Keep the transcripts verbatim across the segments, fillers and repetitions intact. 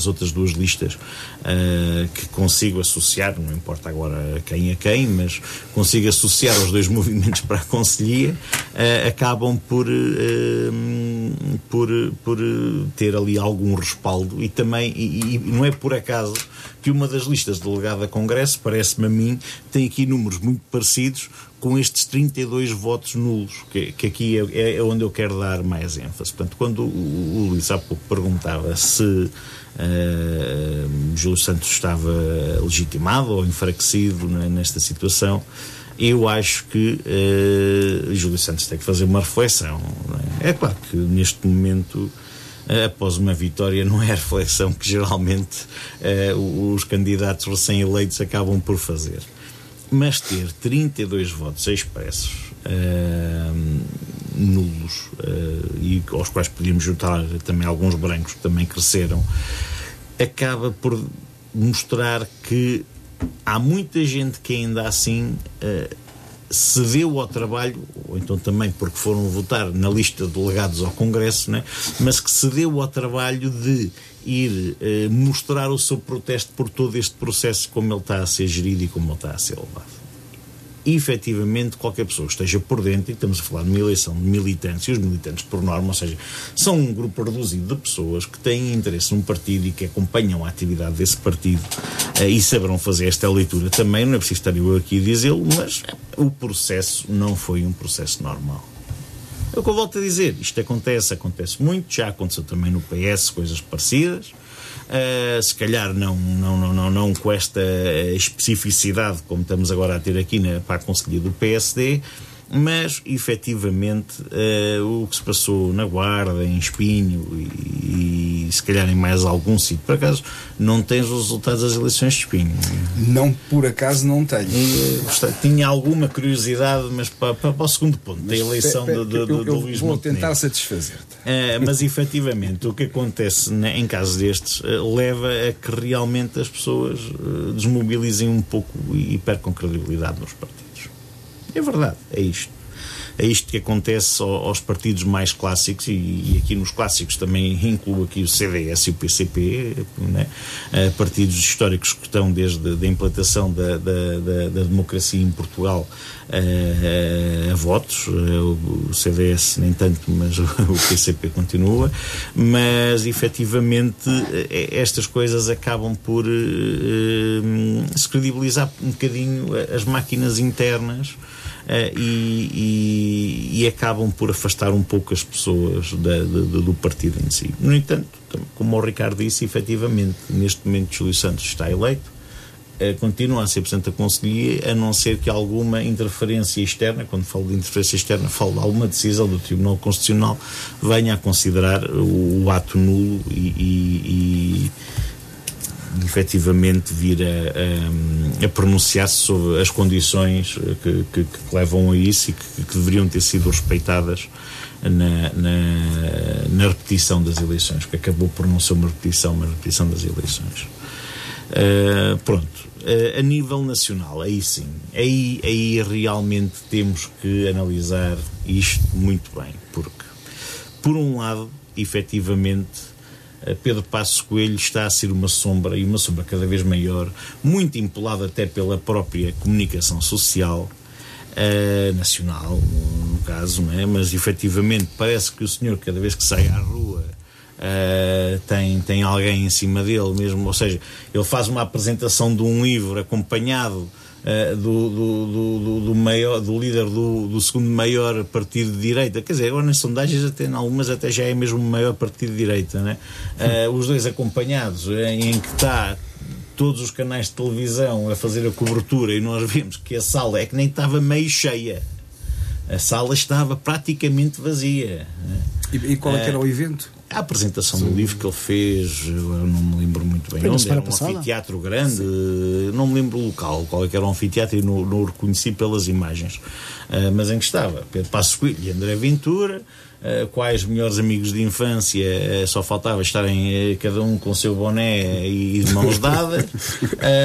as outras duas listas uh, que consigo associar, não importa agora quem a quem, mas consigo associar os dois movimentos para a Conselhia, uh, acabam por, uh, por, por ter ali algum respaldo, e também, e, e não é por acaso que uma das listas de delegado a Congresso, parece-me a mim, tem aqui números muito parecidos com estes trinta e dois votos nulos, que, que aqui é, é onde eu quero dar mais ênfase. Portanto, quando o, o Luís há pouco perguntava se uh, Júlio Santos estava legitimado ou enfraquecido nesta situação, eu acho que uh, Júlio Santos tem que fazer uma reflexão. Não é? É claro que neste momento, uh, após uma vitória, não é a reflexão que geralmente uh, os candidatos recém-eleitos acabam por fazer. Mas ter trinta e dois votos expressos uh, nulos, uh, e aos quais podíamos juntar também alguns brancos que também cresceram, acaba por mostrar que há muita gente que ainda assim uh, cedeu ao trabalho, ou então também porque foram votar na lista de delegados ao Congresso, né? Mas que cedeu ao trabalho de ir eh, mostrar o seu protesto por todo este processo, como ele está a ser gerido e como ele está a ser levado. E, efetivamente, qualquer pessoa que esteja por dentro, e estamos a falar de uma eleição de militantes, e os militantes, por norma, ou seja, são um grupo reduzido de pessoas que têm interesse num partido e que acompanham a atividade desse partido, eh, e saberão fazer esta leitura também, não é preciso estar eu aqui a dizê-lo, mas o processo não foi um processo normal. É o que eu volto a dizer, isto acontece, acontece muito, já aconteceu também no P S, coisas parecidas, uh, se calhar não, não, não, não, não com esta especificidade como estamos agora a ter aqui na, para a Conselhia do P S D, mas efetivamente uh, o que se passou na Guarda, em Espinho e, e se calhar em mais algum sítio, por acaso não tens os resultados das eleições de Espinho? Não, por acaso não tenho. E, tinha alguma curiosidade, mas para, para, para o segundo ponto, mas da eleição pe, pe, do, do, eu, do, eu do Luís vou Montenegro. tentar satisfazer-te. Uh, mas efetivamente o que acontece né, em casos destes uh, leva a que realmente as pessoas uh, desmobilizem um pouco e, e percam credibilidade nos partidos. É verdade, é isto. É isto que acontece aos partidos mais clássicos, e, e aqui nos clássicos também incluo aqui o C D S e o P C P, né? uh, partidos históricos que estão desde a implantação da, da, da, da democracia em Portugal uh, a votos, uh, o C D S nem tanto, mas o P C P continua, mas efetivamente estas coisas acabam por uh, se credibilizar um bocadinho as máquinas internas. Uh, e, e, e acabam por afastar um pouco as pessoas da, da, do partido em si. No entanto, como o Ricardo disse, efetivamente, neste momento Júlio Santos está eleito, uh, continua a ser Presidente da Conselhia, a não ser que alguma interferência externa, quando falo de interferência externa, falo de alguma decisão do Tribunal Constitucional, venha a considerar o, o ato nulo e, e, e efetivamente vir a, a, a pronunciar-se sobre as condições que, que, que levam a isso e que, que deveriam ter sido respeitadas na, na, na repetição das eleições, que acabou por não ser uma repetição, mas repetição das eleições. Uh, pronto, uh, a nível nacional, aí sim, aí, aí realmente temos que analisar isto muito bem, porque, por um lado, efetivamente, Pedro Passos Coelho está a ser uma sombra, e uma sombra cada vez maior, muito empolada até pela própria comunicação social uh, nacional, no, no caso, não é? Mas efetivamente parece que o senhor, cada vez que sai à rua, uh, tem, tem alguém em cima dele mesmo, ou seja, ele faz uma apresentação de um livro acompanhado Uh, do, do, do, do, maior, do líder do, do segundo maior partido de direita, quer dizer, agora nas sondagens até, em algumas até já é mesmo o maior partido de direita, né? Uh, os dois acompanhados, em que está todos os canais de televisão a fazer a cobertura, e nós vemos que a sala é que nem estava meio cheia, a sala estava praticamente vazia, né? E, e qual é que era o evento? A apresentação Sim. do livro que ele fez, eu não me lembro muito bem onde, era um passada. anfiteatro grande, Sim. não me lembro o local, qual é que era o anfiteatro, e não, não o reconheci pelas imagens, uh, mas em que estava Pedro Passos Coelho e André Ventura, uh, quais melhores amigos de infância, uh, só faltava estarem uh, cada um com o seu boné e de mãos dadas, uh,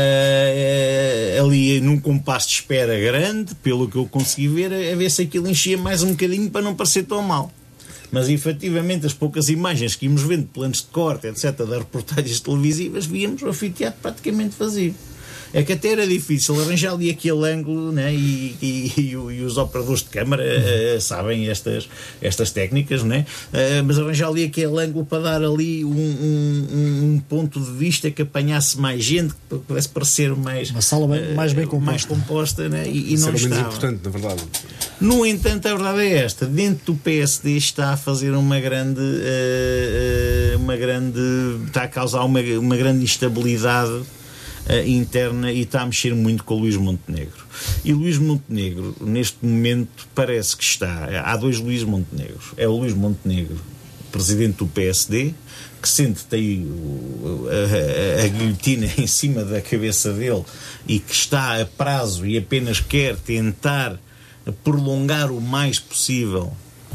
uh, ali num compasso de espera grande, pelo que eu consegui ver, a ver se aquilo enchia mais um bocadinho para não parecer tão mal. mas efetivamente as poucas imagens que íamos vendo, planos de corte, etcétera, das reportagens televisivas, víamos o anfiteatro praticamente vazio. É que até era difícil arranjar ali aquele ângulo, né? e, e, e, e os operadores de câmara uh, sabem estas, estas técnicas, né? uh, mas arranjar ali aquele ângulo para dar ali um, um, um ponto de vista que apanhasse mais gente, que pudesse parecer mais... Uma sala bem, mais bem composta. Mais composta, né? e, e não era estava. menos importante, na verdade. No entanto, a verdade é esta: dentro do P S D está a fazer uma grande, uh, uh, uma grande, está a causar uma, uma grande instabilidade Uh, interna, e está a mexer muito com o Luís Montenegro. E Luís Montenegro, neste momento, parece que está... Há dois Luís Montenegros. É o Luís Montenegro, presidente do P S D, que sente que tem a, a, a guilhotina em cima da cabeça dele e que está a prazo e apenas quer tentar prolongar o mais possível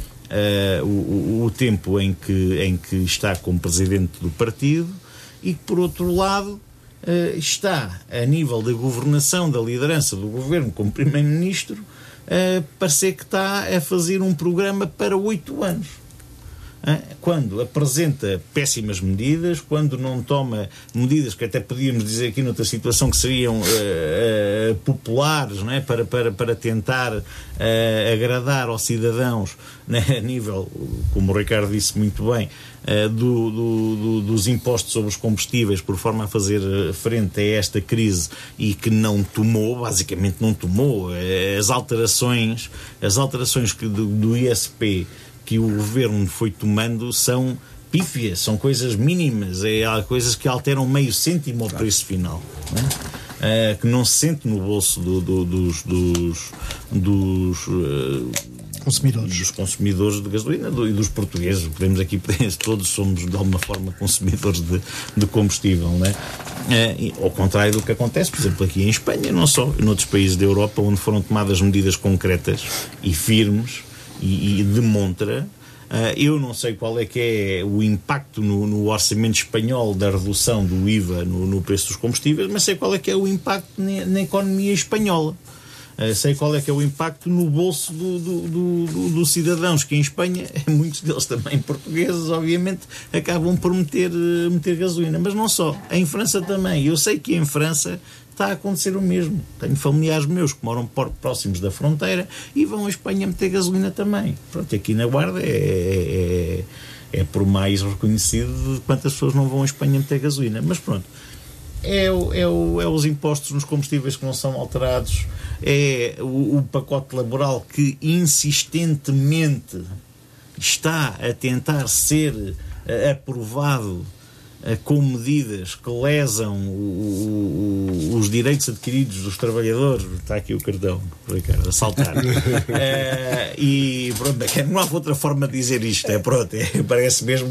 uh, o, o, o tempo em que, em que está como presidente do partido, e que, por outro lado, Uh, está, a nível da governação, da liderança do governo como primeiro-ministro, uh, parecer que está a fazer um programa para oito anos. Uh, quando apresenta péssimas medidas, quando não toma medidas que até podíamos dizer aqui noutra situação que seriam uh, uh, populares, não é? para, para, para tentar uh, agradar aos cidadãos, né? A nível, como o Ricardo disse muito bem, Uh, do, do, do, dos impostos sobre os combustíveis, por forma a fazer frente a esta crise, e que não tomou, basicamente não tomou. As alterações, as alterações que do, do I S P que o governo foi tomando são pífias, são coisas mínimas, é, há coisas que alteram meio cêntimo ao preço final, não é? Uh, que não se sente no bolso do, do, dos, dos, dos uh, consumidores. dos consumidores de gasolina e do, dos portugueses. Podemos aqui, todos somos de alguma forma consumidores de, de combustível, não é? É, ao contrário do que acontece, por exemplo, aqui em Espanha, não só, em outros países da Europa, onde foram tomadas medidas concretas e firmes e, e de montra. Uh, eu não sei qual é que é o impacto no, no orçamento espanhol da redução do I V A no, no preço dos combustíveis, mas sei qual é que é o impacto na, na economia espanhola. Uh, sei qual é que é o impacto no bolso dos do, do, do, do cidadãos, que em Espanha, muitos deles também portugueses, obviamente, acabam por meter, meter gasolina. Mas não só. Em França também. Eu sei que em França está a acontecer o mesmo. Tenho familiares meus que moram próximos da fronteira e vão à Espanha meter gasolina também. Pronto, aqui na Guarda é, é, é por mais reconhecido de quantas pessoas não vão à Espanha meter gasolina. Mas pronto. É, o, é, o, é os impostos nos combustíveis que não são alterados, é o, o pacote laboral que insistentemente está a tentar ser uh, aprovado uh, com medidas que lesam o, o, os direitos adquiridos dos trabalhadores. Está aqui o cartão, Ricardo, a saltar. uh, e pronto, não há outra forma de dizer isto. É, pronto, é, parece mesmo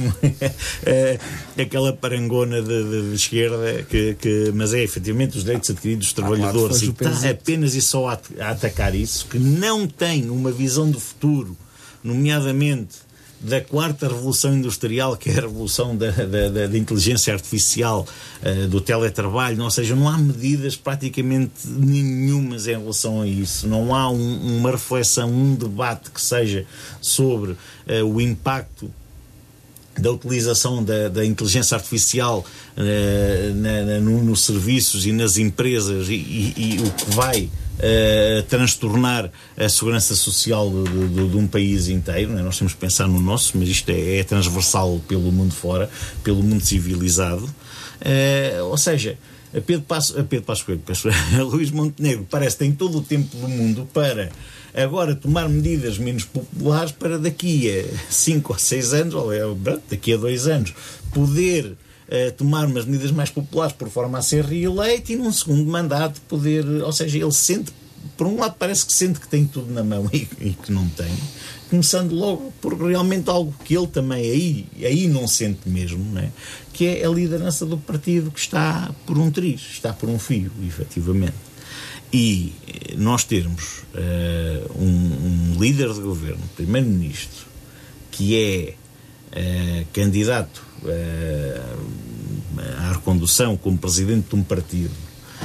uh, aquela parangona de, de, de esquerda, que, que, mas é efetivamente os direitos adquiridos dos trabalhadores. Ah, claro, e está apenas e só a, a atacar isso, que não tem uma visão do futuro, nomeadamente da quarta revolução industrial, que é a revolução da, da, da, da inteligência artificial, uh, do teletrabalho. Ou seja, não há medidas praticamente nenhumas em relação a isso. Não há um, uma reflexão, um debate que seja sobre uh, o impacto da utilização da, da inteligência artificial uh, na, na, no, nos serviços e nas empresas, e, e, e o que vai Uh, transtornar a segurança social de, de, de um país inteiro, né? Nós temos que pensar no nosso, mas isto é, é transversal pelo mundo fora, pelo mundo civilizado. Uh, ou seja, a Pedro Passos, a Pedro Passos Coelho, a Luís Montenegro parece que tem todo o tempo do mundo para agora tomar medidas menos populares, para daqui a cinco ou seis anos, ou é, daqui a dois anos, poder Uh, tomar umas medidas mais populares por forma a ser reeleito, e num segundo mandato poder, ou seja, ele sente, por um lado parece que sente que tem tudo na mão e, e que não tem, começando logo por realmente algo que ele também aí, aí não sente mesmo, não é? Que é a liderança do partido, que está por um triz, está por um fio, efetivamente. E nós termos uh, um, um líder de governo, primeiro-ministro, que é uh, candidato à recondução como presidente de um partido,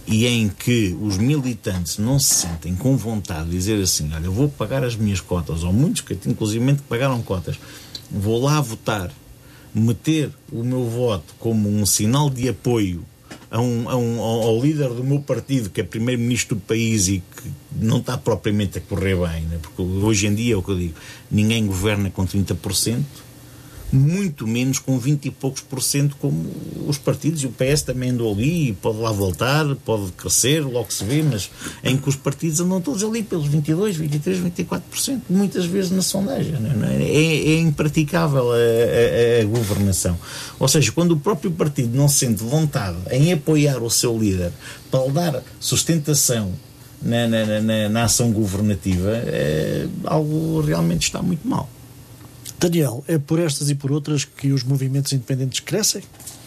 e em que os militantes não se sentem com vontade de dizer assim, olha, eu vou pagar as minhas cotas, ou muitos que inclusive pagaram cotas, vou lá votar, meter o meu voto como um sinal de apoio a um, a um, ao líder do meu partido, que é primeiro-ministro do país e que não está propriamente a correr bem, né? Porque hoje em dia é o que eu digo, ninguém governa com trinta por cento, muito menos com vinte e poucos por cento como os partidos, e o P S também andou ali e pode lá voltar, pode crescer, logo se vê, mas em que os partidos andam todos ali pelos vinte e dois, vinte e três, vinte e quatro por cento, muitas vezes na sondagem, não é? É, é impraticável a, a, a governação. Ou seja, quando o próprio partido não sente vontade em apoiar o seu líder para lhe dar sustentação na, na, na, na ação governativa, é, algo realmente está muito mal. Daniel, é por estas e por outras que os movimentos independentes crescem?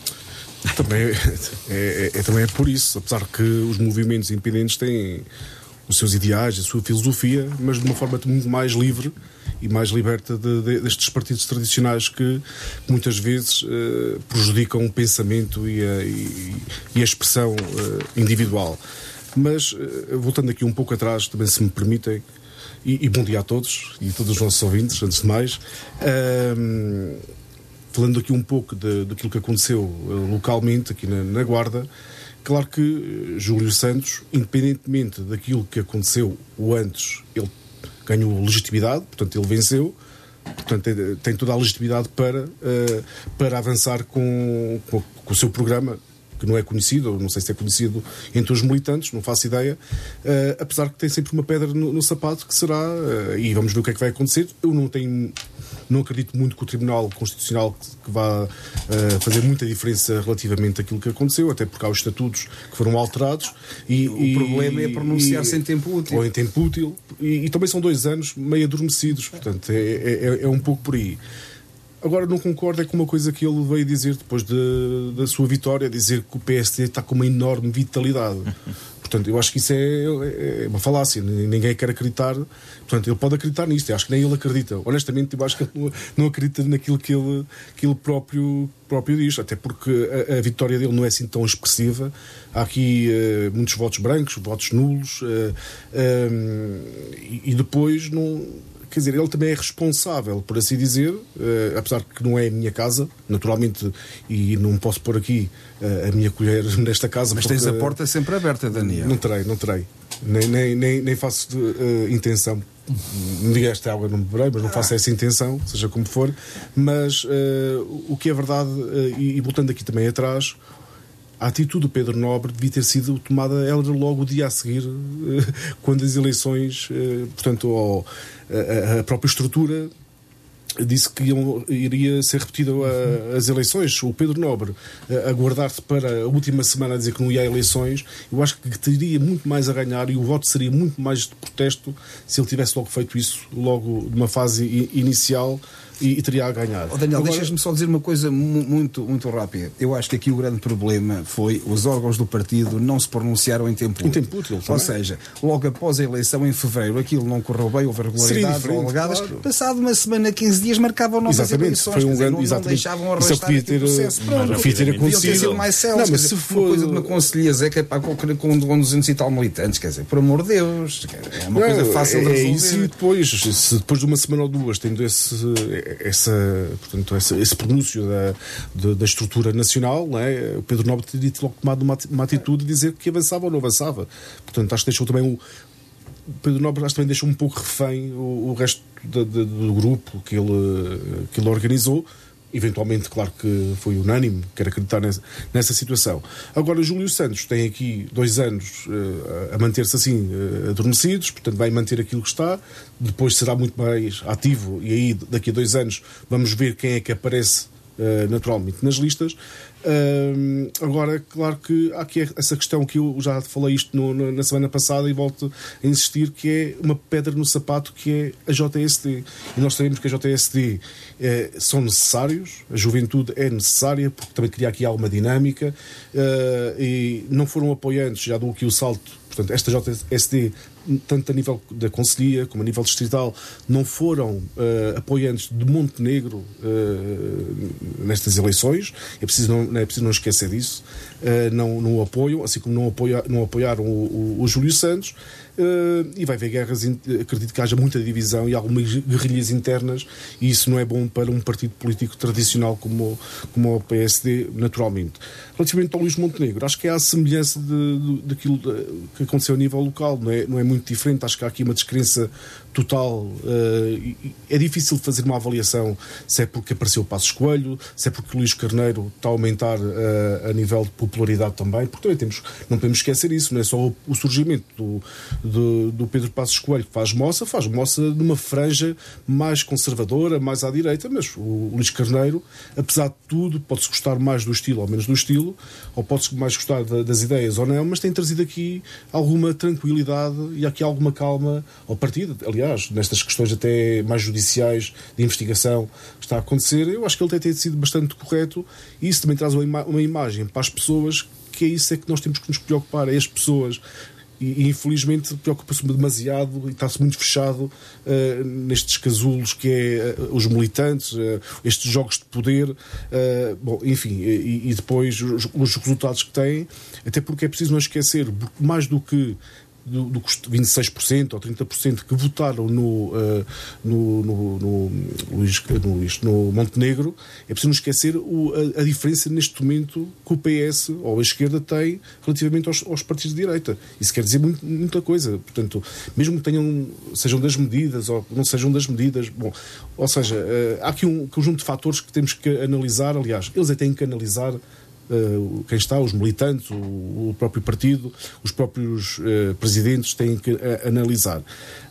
Também é, é, é, também é por isso, apesar que os movimentos independentes têm os seus ideais, a sua filosofia, mas de uma forma muito mais livre e mais liberta de, de, destes partidos tradicionais que muitas vezes uh, prejudicam o pensamento e a, e, e a expressão uh, individual. Mas, uh, voltando aqui um pouco atrás, também se me permitem, E, e bom dia a todos e a todos os nossos ouvintes, antes de mais. Um, falando aqui um pouco de, daquilo que aconteceu uh, localmente aqui na, na Guarda, claro que uh, Júlio Santos, independentemente daquilo que aconteceu o antes, ele ganhou legitimidade, portanto ele venceu, portanto tem, tem toda a legitimidade para, uh, para avançar com, com, com o seu programa, que não é conhecido, não sei se é conhecido entre os militantes, não faço ideia, uh, apesar que tem sempre uma pedra no, no sapato que será, uh, e vamos ver o que é que vai acontecer. Eu não tenho, não acredito muito que o Tribunal Constitucional que, que vá uh, fazer muita diferença relativamente àquilo que aconteceu, até porque há os estatutos que foram alterados. E, o e, problema é pronunciar-se e, em tempo útil. Ou em tempo útil, e, e também são dois anos meio adormecidos, portanto é, é, é um pouco por aí. Agora não concordo é com uma coisa que ele veio dizer depois de, da sua vitória, dizer que o P S D está com uma enorme vitalidade. Portanto, eu acho que isso é, é uma falácia, ninguém quer acreditar. Portanto, ele pode acreditar nisto, eu acho que nem ele acredita. Honestamente, eu acho que ele não acredita naquilo que ele, que ele próprio, próprio diz, até porque a, a vitória dele não é assim tão expressiva. Há aqui uh, muitos votos brancos, votos nulos, uh, um, e, e depois não... Quer dizer, ele também é responsável, por assim dizer, uh, apesar que não é a minha casa, naturalmente, e não posso pôr aqui uh, a minha colher nesta casa. Mas porque, tens a porta sempre aberta, Daniel. Não terei, não terei. Nem, nem, nem, nem faço de, uh, intenção. Não diga esta água, não beberei, mas não faço essa intenção, seja como for. Mas uh, o que é verdade, uh, e, e voltando aqui também atrás, a atitude do Pedro Nobre devia ter sido tomada ela logo o dia a seguir, quando as eleições, portanto, ao, a, a própria estrutura disse que iam, iria ser repetida a, as eleições. O Pedro Nobre a, a guardar-se para a última semana a dizer que não ia a eleições, eu acho que teria muito mais a ganhar e o voto seria muito mais de protesto se ele tivesse logo feito isso, logo numa fase inicial. E, e teria a ganhar. Oh, Daniel, Agora... deixas-me só dizer uma coisa mu- muito, muito rápida. Eu acho que aqui o grande problema foi os órgãos do partido não se pronunciaram em tempo útil. Em tempo útil, Ou também. seja, logo após a eleição em fevereiro, aquilo não correu bem, houve irregularidades ou alegadas. Claro. Passado uma semana, quinze dias, marcavam novas Exatamente, eleições. foi um quer dizer, grande, não, exatamente. não deixavam Isso arrastar podia aquele ter, processo. mas Pronto, devia ter deviam ter sido acontecido. mais céleres. Não, Quer mas dizer, se uma for- coisa de uma conselheiros é que é para com, com, com duzentos e tal militantes, quer dizer, por amor de Deus, é uma Não, coisa fácil de é, resolver. é isso, e depois, se depois de uma semana ou duas, tendo esse, essa, portanto, esse, esse pronúncio da, da, da estrutura nacional, não é? O Pedro Nobre teria logo tomado uma, uma atitude de dizer que avançava ou não avançava. Portanto, acho que deixou também o. O Pedro Nobre acho que também deixou um pouco refém o, o resto da, da, do grupo que ele, que ele organizou. Eventualmente, claro que foi unânime, quero acreditar nessa, nessa situação. Agora, Júlio Santos tem aqui dois anos uh, a manter-se assim, uh, adormecidos, portanto vai manter aquilo que está, depois será muito mais ativo e aí daqui a dois anos vamos ver quem é que aparece uh, naturalmente nas listas. Uh, agora, claro que há aqui essa questão que eu já falei isto no, no, na semana passada e volto a insistir, que é uma pedra no sapato, que é a J S D. E nós sabemos que a J S D eh, são necessários, a juventude é necessária, porque também cria aqui alguma dinâmica, uh, e não foram apoiantes, já dou aqui o salto. Portanto, esta J S D, tanto a nível da Conselhia como a nível distrital, não foram uh, apoiantes de Montenegro uh, nestas eleições. É preciso não, não é preciso não esquecer disso. Uh, não, não o apoiam, assim como não, apoia, não apoiaram o, o, o Júlio Santos. Uh, e vai haver guerras, acredito que haja muita divisão e algumas guerrilhas internas, e isso não é bom para um partido político tradicional como, como o P S D, naturalmente. Relativamente ao Luís Montenegro, acho que é a semelhança de, de, daquilo que aconteceu a nível local, não é, não é muito diferente. Acho que há aqui uma descrença total. Uh, é difícil fazer uma avaliação se é porque apareceu o Passos Coelho, se é porque o Luís Carneiro está a aumentar uh, a nível de popularidade também, porque também temos, não podemos esquecer isso, não é só o, o surgimento do Do, do Pedro Passos Coelho, que faz moça, faz moça numa franja mais conservadora, mais à direita, mas o Luís Carneiro, apesar de tudo, pode-se gostar mais do estilo ou menos do estilo, ou pode-se mais gostar da, das ideias ou não, mas tem trazido aqui alguma tranquilidade e aqui alguma calma ao partido. Aliás, nestas questões até mais judiciais de investigação que está a acontecer, eu acho que ele tem sido bastante correto, e isso também traz uma, ima- uma imagem para as pessoas, que é isso é que nós temos que nos preocupar, é as pessoas. E, e infelizmente preocupa-se demasiado e está-se muito fechado uh, nestes casulos que é uh, os militantes, uh, estes jogos de poder, uh, bom, enfim, e, e depois os, os resultados que têm, até porque é preciso não esquecer, mais do que do, do vinte e seis por cento ou trinta por cento que votaram no, uh, no, no, no, Luís, no, isto, no Montenegro, é preciso não esquecer o, a, a diferença neste momento que o P S ou a esquerda tem relativamente aos, aos partidos de direita. Isso quer dizer muito, muita coisa. Portanto, mesmo que tenham, sejam das medidas ou não sejam das medidas, bom, ou seja, uh, há aqui um conjunto de fatores que temos que analisar. Aliás, eles até têm que analisar. Uh, quem está, os militantes, o, o próprio partido, os próprios uh, presidentes têm que uh, analisar.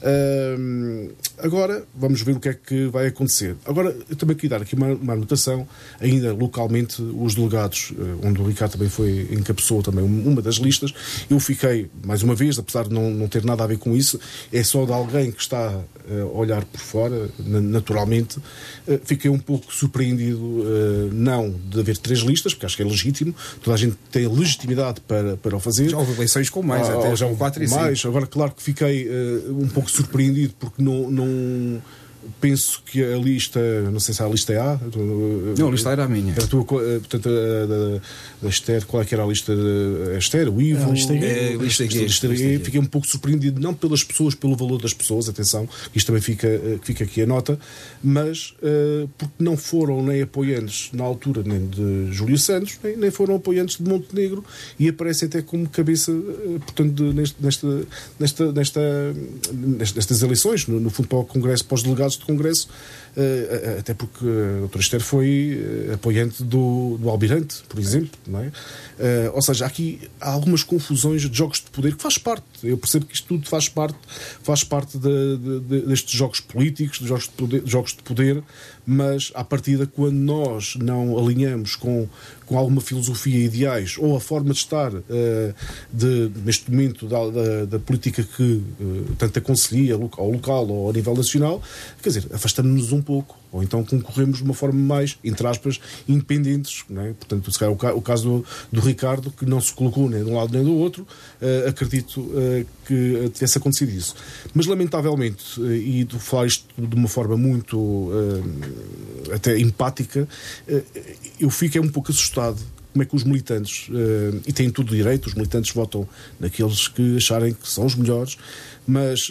Uh, agora, vamos ver o que é que vai acontecer. Agora, eu também queria dar aqui uma, uma anotação, ainda localmente, os delegados, uh, onde o Ricardo também foi, encabeçou também uma das listas. Eu fiquei, mais uma vez, apesar de não, não ter nada a ver com isso, é só de alguém que está uh, a olhar por fora, naturalmente, uh, fiquei um pouco surpreendido, uh, não de haver três listas, porque acho que é legítimo. Toda a gente tem legitimidade para, para o fazer. Já houve eleições com mais, ah, até já houve quatro e mais. Agora, claro que fiquei uh, um pouco surpreendido porque não, não penso que a lista, não sei se a lista é A. Não, a lista era a minha. Era a tua, portanto, a da, da Esther, qual é que era a lista? A Esther, o Ivo. É, a lista é, a lista aqui, lista aqui. Fiquei um pouco surpreendido, não pelas pessoas, pelo valor das pessoas, atenção, isto também fica, fica aqui a nota, mas uh, porque não foram nem apoiantes na altura nem de Júlio Santos, nem, nem foram apoiantes de Montenegro, e aparecem até como cabeça, uh, portanto, de, nesta, nesta, nesta, nesta, nestas eleições, no, no fundo, para o Congresso, para os delegados de Congresso, uh, até porque a doutora Esther foi uh, apoiante do, do Almirante, por exemplo, não é? Uh, ou seja, aqui há algumas confusões de jogos de poder que faz parte, eu percebo que isto tudo faz parte, faz parte de, de, de, destes jogos políticos, de jogos de poder, de jogos de poder, mas à partida, quando nós não alinhamos com, com alguma filosofia e ideais ou a forma de estar uh, de, neste momento da, da, da política que uh, tanto aconselha ao local ou ao nível nacional, quer dizer, afastamos-nos um pouco, ou então concorremos de uma forma mais, entre aspas, independentes, não é? Portanto, se calhar o, o caso do, do Ricardo, que não se colocou nem de um lado nem do outro, uh, acredito uh, que tivesse acontecido isso. Mas, lamentavelmente, uh, e de falar isto de uma forma muito uh, até empática, uh, eu fico um pouco assustado como é que os militantes, uh, e têm todo o direito, os militantes votam naqueles que acharem que são os melhores, mas uh,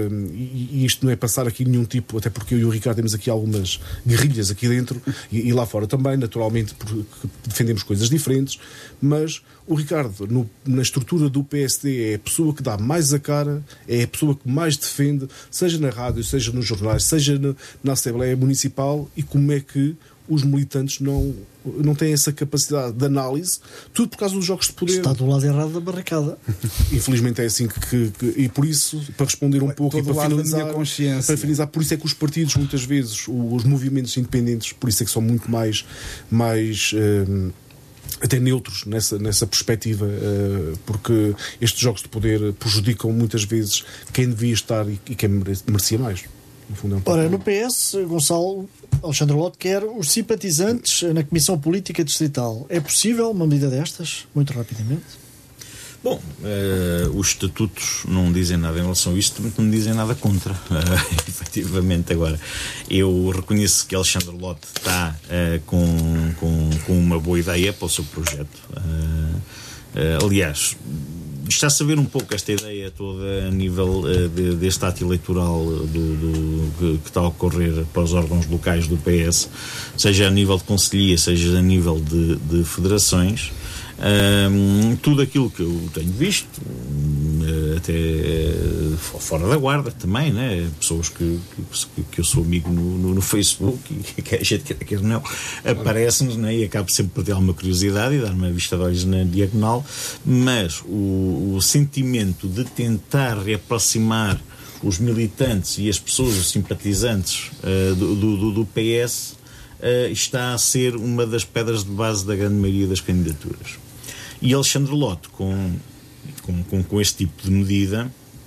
e, e isto não é passar aqui nenhum tipo, até porque eu e o Ricardo temos aqui algumas guerrilhas aqui dentro e, e lá fora também, naturalmente, porque defendemos coisas diferentes, mas o Ricardo, no, na estrutura do P S D, é a pessoa que dá mais a cara, é a pessoa que mais defende, seja na rádio, seja nos jornais, seja na, na Assembleia Municipal, e como é que os militantes não, não têm essa capacidade de análise, tudo por causa dos jogos de poder. Está do lado errado da barricada. Infelizmente é assim que, que, que e por isso, para responder um pouco e para finalizar, para finalizar, por isso é que os partidos, muitas vezes, os movimentos independentes, por isso é que são muito mais, mais um, até neutros nessa, nessa perspectiva, uh, porque estes jogos de poder prejudicam muitas vezes quem devia estar e, e quem merecia mais. No fundo, é um Ora, no P S, Gonçalo Alexandre Lote quer os simpatizantes na Comissão Política Distrital. É possível uma medida destas? Muito rapidamente. Bom, uh, os estatutos não dizem nada em relação a isto, não dizem nada contra, uh, efetivamente. Agora, eu reconheço que Alexandre Lott está uh, com, com, com uma boa ideia para o seu projeto. Uh, uh, aliás, está-se a ver um pouco esta ideia toda a nível uh, de, deste ato eleitoral do, do, que, que está a ocorrer para os órgãos locais do P S, seja a nível de conselhia, seja a nível de, de federações. Um, tudo aquilo que eu tenho visto, uh, até uh, fora da guarda também, né? Pessoas que, que, que eu sou amigo no, no, no Facebook e que a gente quer, quer não, aparecem-nos, né? E acabo sempre por ter alguma curiosidade e dar uma vista de olhos na diagonal, mas o, o sentimento de tentar reaproximar os militantes e as pessoas, os simpatizantes uh, do, do, do P S uh, está a ser uma das pedras de base da grande maioria das candidaturas. E Alexandre Lott, com, com, com, com este tipo de medida,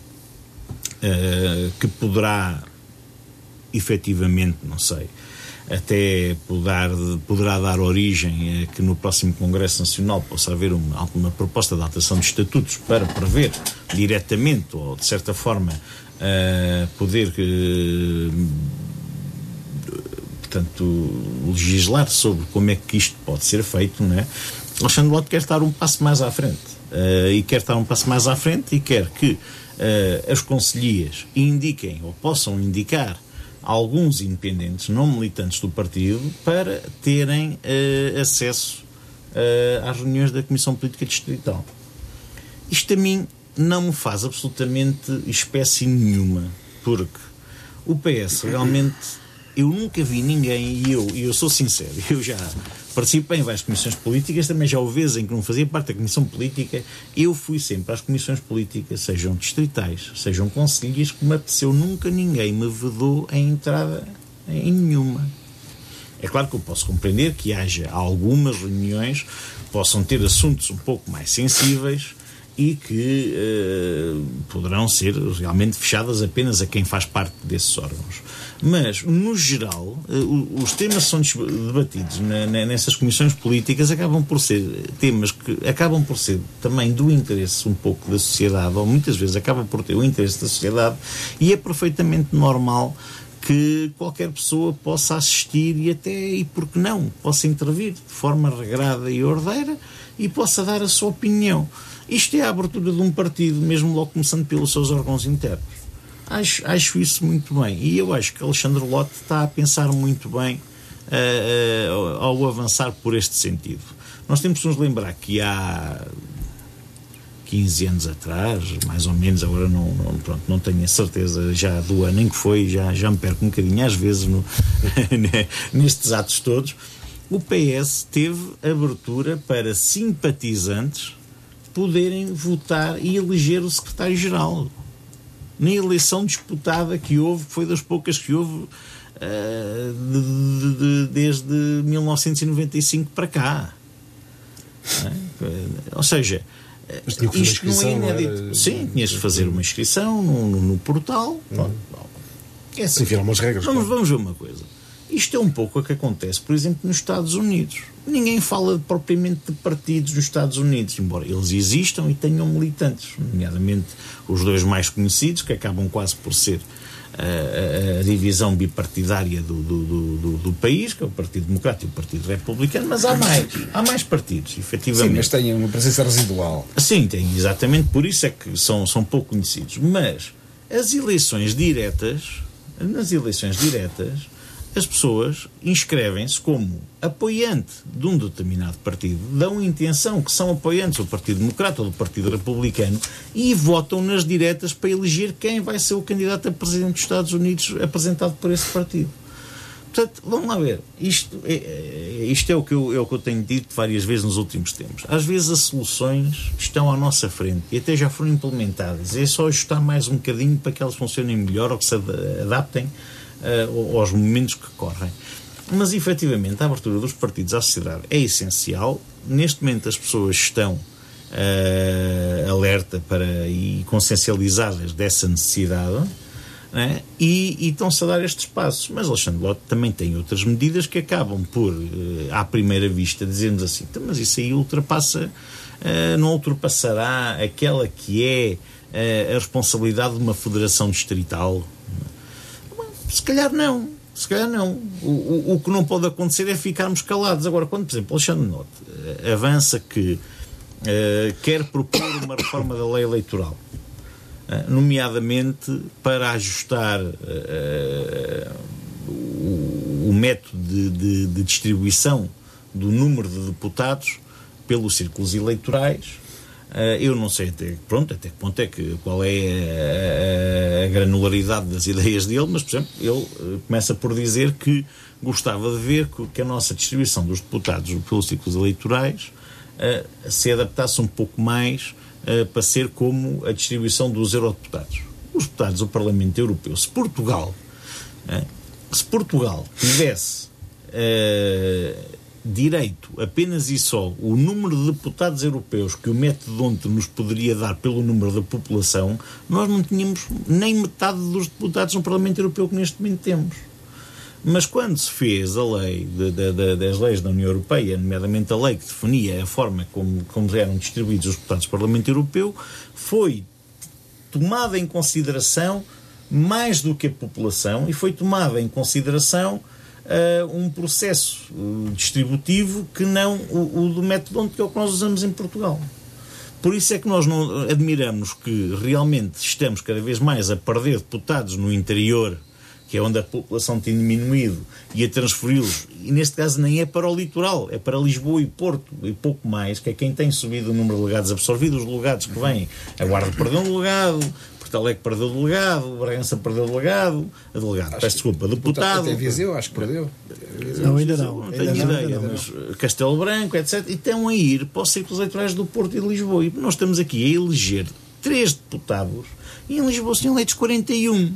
uh, que poderá, efetivamente, não sei, até poder, poderá dar origem a que no próximo Congresso Nacional possa haver uma, alguma proposta de alteração de estatutos para prever diretamente, ou de certa forma, uh, poder... Uh, portanto, legislar sobre como é que isto pode ser feito, não é? Alexandre Lott quer estar um passo mais à frente uh, e quer estar um passo mais à frente e quer que uh, as conselhias indiquem ou possam indicar alguns independentes não militantes do partido para terem uh, acesso uh, às reuniões da Comissão Política Distrital. Isto a mim não me faz absolutamente espécie nenhuma, porque o P S realmente... Eu nunca vi ninguém, e eu, e eu sou sincero, eu já participei em várias comissões políticas, também já houve vezes em que não fazia parte da comissão política, eu fui sempre às comissões políticas, sejam distritais, sejam conselheiras, que me apeteceu, nunca ninguém me vedou a entrada em nenhuma. É claro que eu posso compreender que haja algumas reuniões que possam ter assuntos um pouco mais sensíveis e que uh, poderão ser realmente fechadas apenas a quem faz parte desses órgãos. Mas, no geral, uh, os temas que são debatidos na, na, nessas comissões políticas acabam por ser temas que acabam por ser também do interesse um pouco da sociedade, ou muitas vezes acabam por ter o interesse da sociedade, e é perfeitamente normal que qualquer pessoa possa assistir e até, e por que não, possa intervir de forma regrada e ordeira e possa dar a sua opinião. Isto é a abertura de um partido, mesmo logo começando pelos seus órgãos internos. Acho, acho isso muito bem. E eu acho que Alexandre Lott está a pensar muito bem uh, uh, ao avançar por este sentido. Nós temos que nos lembrar que há quinze anos atrás, mais ou menos, agora não, não, pronto, não tenho a certeza já do ano em que foi, já, já me perco um bocadinho às vezes no, nestes atos todos, o P S teve abertura para simpatizantes poderem votar e eleger o secretário-geral. Na eleição disputada que houve, foi das poucas que houve uh, de, de, de, desde mil novecentos e noventa e cinco para cá. É? Ou seja, isto não é inédito. Não era... Sim, tinhas de fazer uma inscrição no, no, no portal. Hum. É assim. Sim, umas regras. Vamos, vamos ver uma coisa. Isto é um pouco o que acontece, por exemplo, nos Estados Unidos. Ninguém fala propriamente de partidos nos Estados Unidos, embora eles existam e tenham militantes, nomeadamente os dois mais conhecidos, que acabam quase por ser a, a, a divisão bipartidária do, do, do, do país, que é o Partido Democrata e o Partido Republicano, mas há mais, há mais partidos, efetivamente. Sim, mas têm uma presença residual. Sim, tem, exatamente, por isso é que são, são pouco conhecidos. Mas as eleições diretas, nas eleições diretas, as pessoas inscrevem-se como apoiante de um determinado partido, dão a intenção que são apoiantes do Partido Democrata ou do Partido Republicano e votam nas diretas para eleger quem vai ser o candidato a presidente dos Estados Unidos apresentado por esse partido. Portanto, vamos lá ver. Isto é, isto é, o, que eu, é o que eu tenho dito várias vezes nos últimos tempos. Às vezes as soluções estão à nossa frente e até já foram implementadas. É só ajustar mais um bocadinho para que elas funcionem melhor ou que se adaptem Uh, aos momentos que correm. Mas, efetivamente, a abertura dos partidos à sociedade é essencial. Neste momento as pessoas estão uh, alerta para, e consciencializadas dessa necessidade, né? e, e estão-se a dar estes passos. Mas Alexandre Lott também tem outras medidas que acabam por, uh, à primeira vista, dizermos assim, mas isso aí ultrapassa uh, não ultrapassará aquela que é uh, a responsabilidade de uma federação distrital? Se calhar não. Se calhar não. O, o, o que não pode acontecer é ficarmos calados. Agora, quando, por exemplo, Alexandre Note uh, avança que uh, quer propor uma reforma da lei eleitoral, uh, nomeadamente para ajustar uh, o, o método de, de, de distribuição do número de deputados pelos círculos eleitorais, Uh, eu não sei até, pronto, até que ponto é que, qual é a, a, a granularidade das ideias dele, mas, por exemplo, ele uh, começa por dizer que gostava de ver que, que a nossa distribuição dos deputados pelos ciclos eleitorais uh, se adaptasse um pouco mais uh, para ser como a distribuição dos eurodeputados. Os deputados do Parlamento Europeu, se Portugal, uh, se Portugal tivesse uh, direito apenas e só o número de deputados europeus que o método onde nos poderia dar pelo número da população, nós não tínhamos nem metade dos deputados no Parlamento Europeu que neste momento temos. Mas quando se fez a lei de, de, de, das leis da União Europeia, nomeadamente a lei que definia a forma como, como eram distribuídos os deputados do Parlamento Europeu, foi tomada em consideração mais do que a população e foi tomada em consideração Uh, um processo uh, distributivo que não o, o do método onde que é o que nós usamos em Portugal. Por isso é que nós não admiramos que realmente estamos cada vez mais a perder deputados no interior, que é onde a população tem diminuído, e a transferi-los, e neste caso nem é para o litoral, é para Lisboa e Porto, e pouco mais, que é quem tem subido o número de delegados absorvidos, os delegados que vêm. A Guarda perdeu um delegado, Porto Alegre perdeu o delegado, Bragança perdeu o delegado, a delegado, peço desculpa, deputado. Até Viseu, acho que perdeu. Não, ainda não. Não tenho ainda ideia, não, mas Castelo Branco, etcétera. E estão a ir para os círculos eleitorais do Porto e de Lisboa. E nós estamos aqui a eleger três deputados e em Lisboa são eleitos quarenta e um.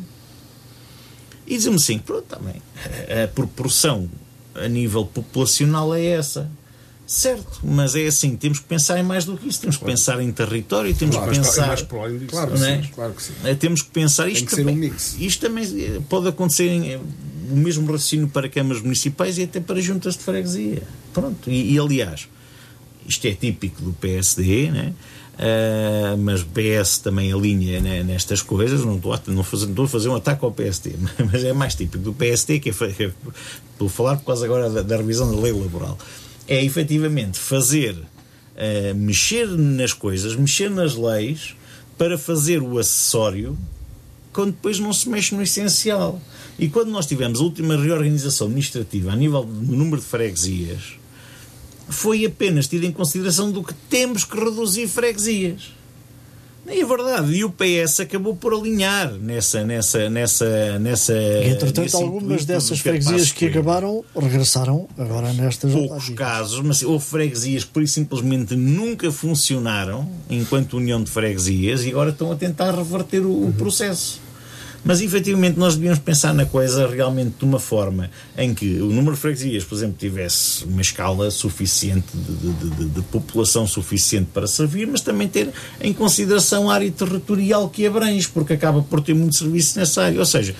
E dizem-me assim, pronto, também, a proporção a nível populacional é essa. Certo, mas é assim, temos que pensar em mais do que isso, temos que claro. pensar em território, temos claro, que pensar... mais por além disso. Claro, que é? sim, claro que sim. Temos que pensar... Isto Tem que também, ser um mix. Isto também pode acontecer em, o mesmo raciocínio para câmaras municipais e até para juntas de freguesia. Pronto, e, e aliás, isto é típico do P S D, né? Uh, mas o P S também alinha, né, nestas coisas. Não estou, a, não, fazer, não estou a fazer um ataque ao P S D, mas é mais típico do P S D, que é, vou falar por causa agora da, da revisão da lei laboral, é efetivamente fazer, uh, mexer nas coisas, mexer nas leis para fazer o acessório quando depois não se mexe no essencial. E quando nós tivemos a última reorganização administrativa a nível do número de freguesias, foi apenas tido em consideração do que temos que reduzir freguesias. E é verdade, e o P S acabou por alinhar nessa... nessa, nessa, nessa e, entretanto, algumas dessas freguesias que acabaram regressaram agora nestas poucos casos, mas houve freguesias que por isso simplesmente nunca funcionaram enquanto união de freguesias e agora estão a tentar reverter o, uhum. o processo. Mas, efetivamente, nós devíamos pensar na coisa realmente de uma forma em que o número de freguesias, por exemplo, tivesse uma escala suficiente de, de, de, de população suficiente para servir, mas também ter em consideração a área territorial que abrange, porque acaba por ter muito serviço nessa área. Ou seja,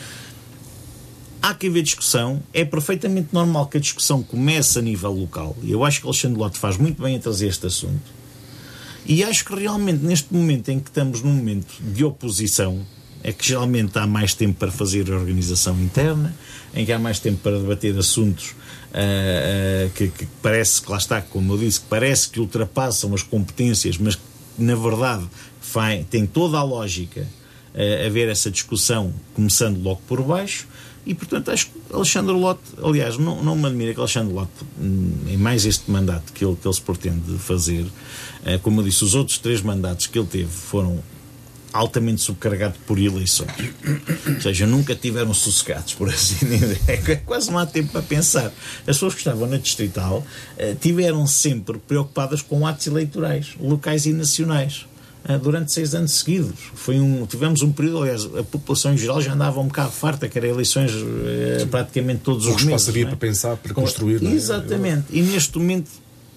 há que haver discussão, é perfeitamente normal que a discussão comece a nível local, e eu acho que Alexandre Lote faz muito bem a trazer este assunto, e acho que realmente neste momento em que estamos num momento de oposição, é que geralmente há mais tempo para fazer a organização interna, em que há mais tempo para debater assuntos uh, uh, que, que parece que lá está, como eu disse, que parece que ultrapassam as competências, mas que na verdade faz, tem toda a lógica uh, haver essa discussão começando logo por baixo. E portanto acho que Alexandre Lote, aliás, não, não me admira que Alexandre Lote, em mais este mandato que ele, que ele se pretende fazer, uh, como eu disse, os outros três mandatos que ele teve foram altamente subcarregado por eleições. Ou seja, nunca tiveram sossegados, por assim dizer. É quase não há tempo para pensar. As pessoas que estavam na distrital eh, tiveram sempre preocupadas com atos eleitorais, locais e nacionais, eh, durante seis anos seguidos. Foi um, tivemos um período, aliás, a população em geral já andava um bocado farta, que era eleições eh, praticamente todos os meses. Seria para pensar, para construir. Com, exatamente. Não é? E neste momento,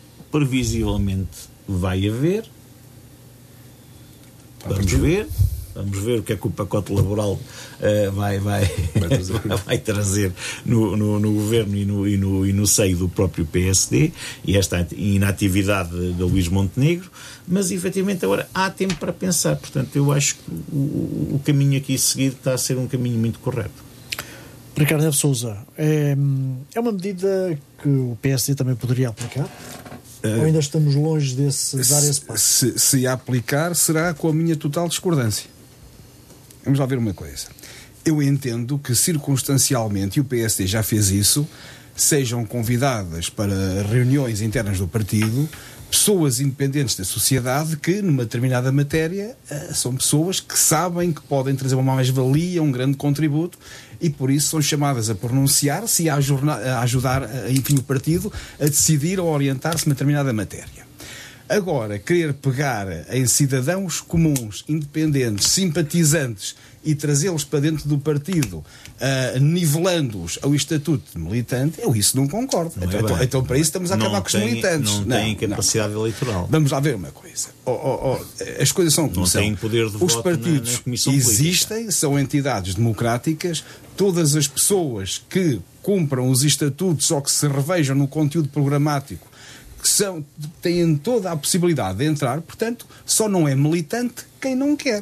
previsivelmente, vai haver. Vamos ver, vamos ver o que é que o pacote laboral uh, vai, vai, vai trazer, vai trazer no, no, no governo e no, e, no, e no seio do próprio P S D, e esta inatividade de, de Luís Montenegro, mas efetivamente agora há tempo para pensar. Portanto, eu acho que o, o caminho aqui seguido está a ser um caminho muito correto. Ricardo Neves Sousa, é, é uma medida que o P S D também poderia aplicar? Uh, Ou ainda estamos longe desse dar esse passo? Se, se aplicar, será com a minha total discordância. Vamos lá ver uma coisa. Eu entendo que circunstancialmente, e o P S D já fez isso, sejam convidadas para reuniões internas do partido pessoas independentes da sociedade que, numa determinada matéria, são pessoas que sabem que podem trazer uma mais-valia, um grande contributo, e por isso são chamadas a pronunciar-se e a, a ajudar, enfim, o partido a decidir ou orientar-se numa determinada matéria. Agora, querer pegar em cidadãos comuns, independentes, simpatizantes e trazê-los para dentro do partido, uh, nivelando-os ao estatuto de militante, eu isso não concordo. Não é então, então, para isso estamos a acabar não com os tem, militantes. Não, não têm capacidade não. eleitoral. Vamos lá ver uma coisa. Oh, oh, oh, as coisas são como não são. Têm poder de os voto partidos na, na comissão existem, política. São entidades democráticas. Todas as pessoas que cumpram os estatutos ou que se revejam no conteúdo programático que são, têm toda a possibilidade de entrar, portanto, só não é militante quem não quer.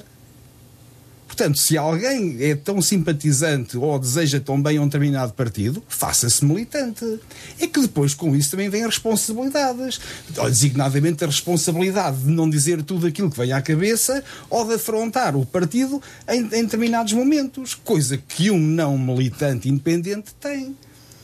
Portanto, se alguém é tão simpatizante ou deseja tão bem a um determinado partido, faça-se militante. É que depois com isso também vêm responsabilidades. Designadamente a responsabilidade de não dizer tudo aquilo que vem à cabeça ou de afrontar o partido em, em determinados momentos. Coisa que um não militante independente tem.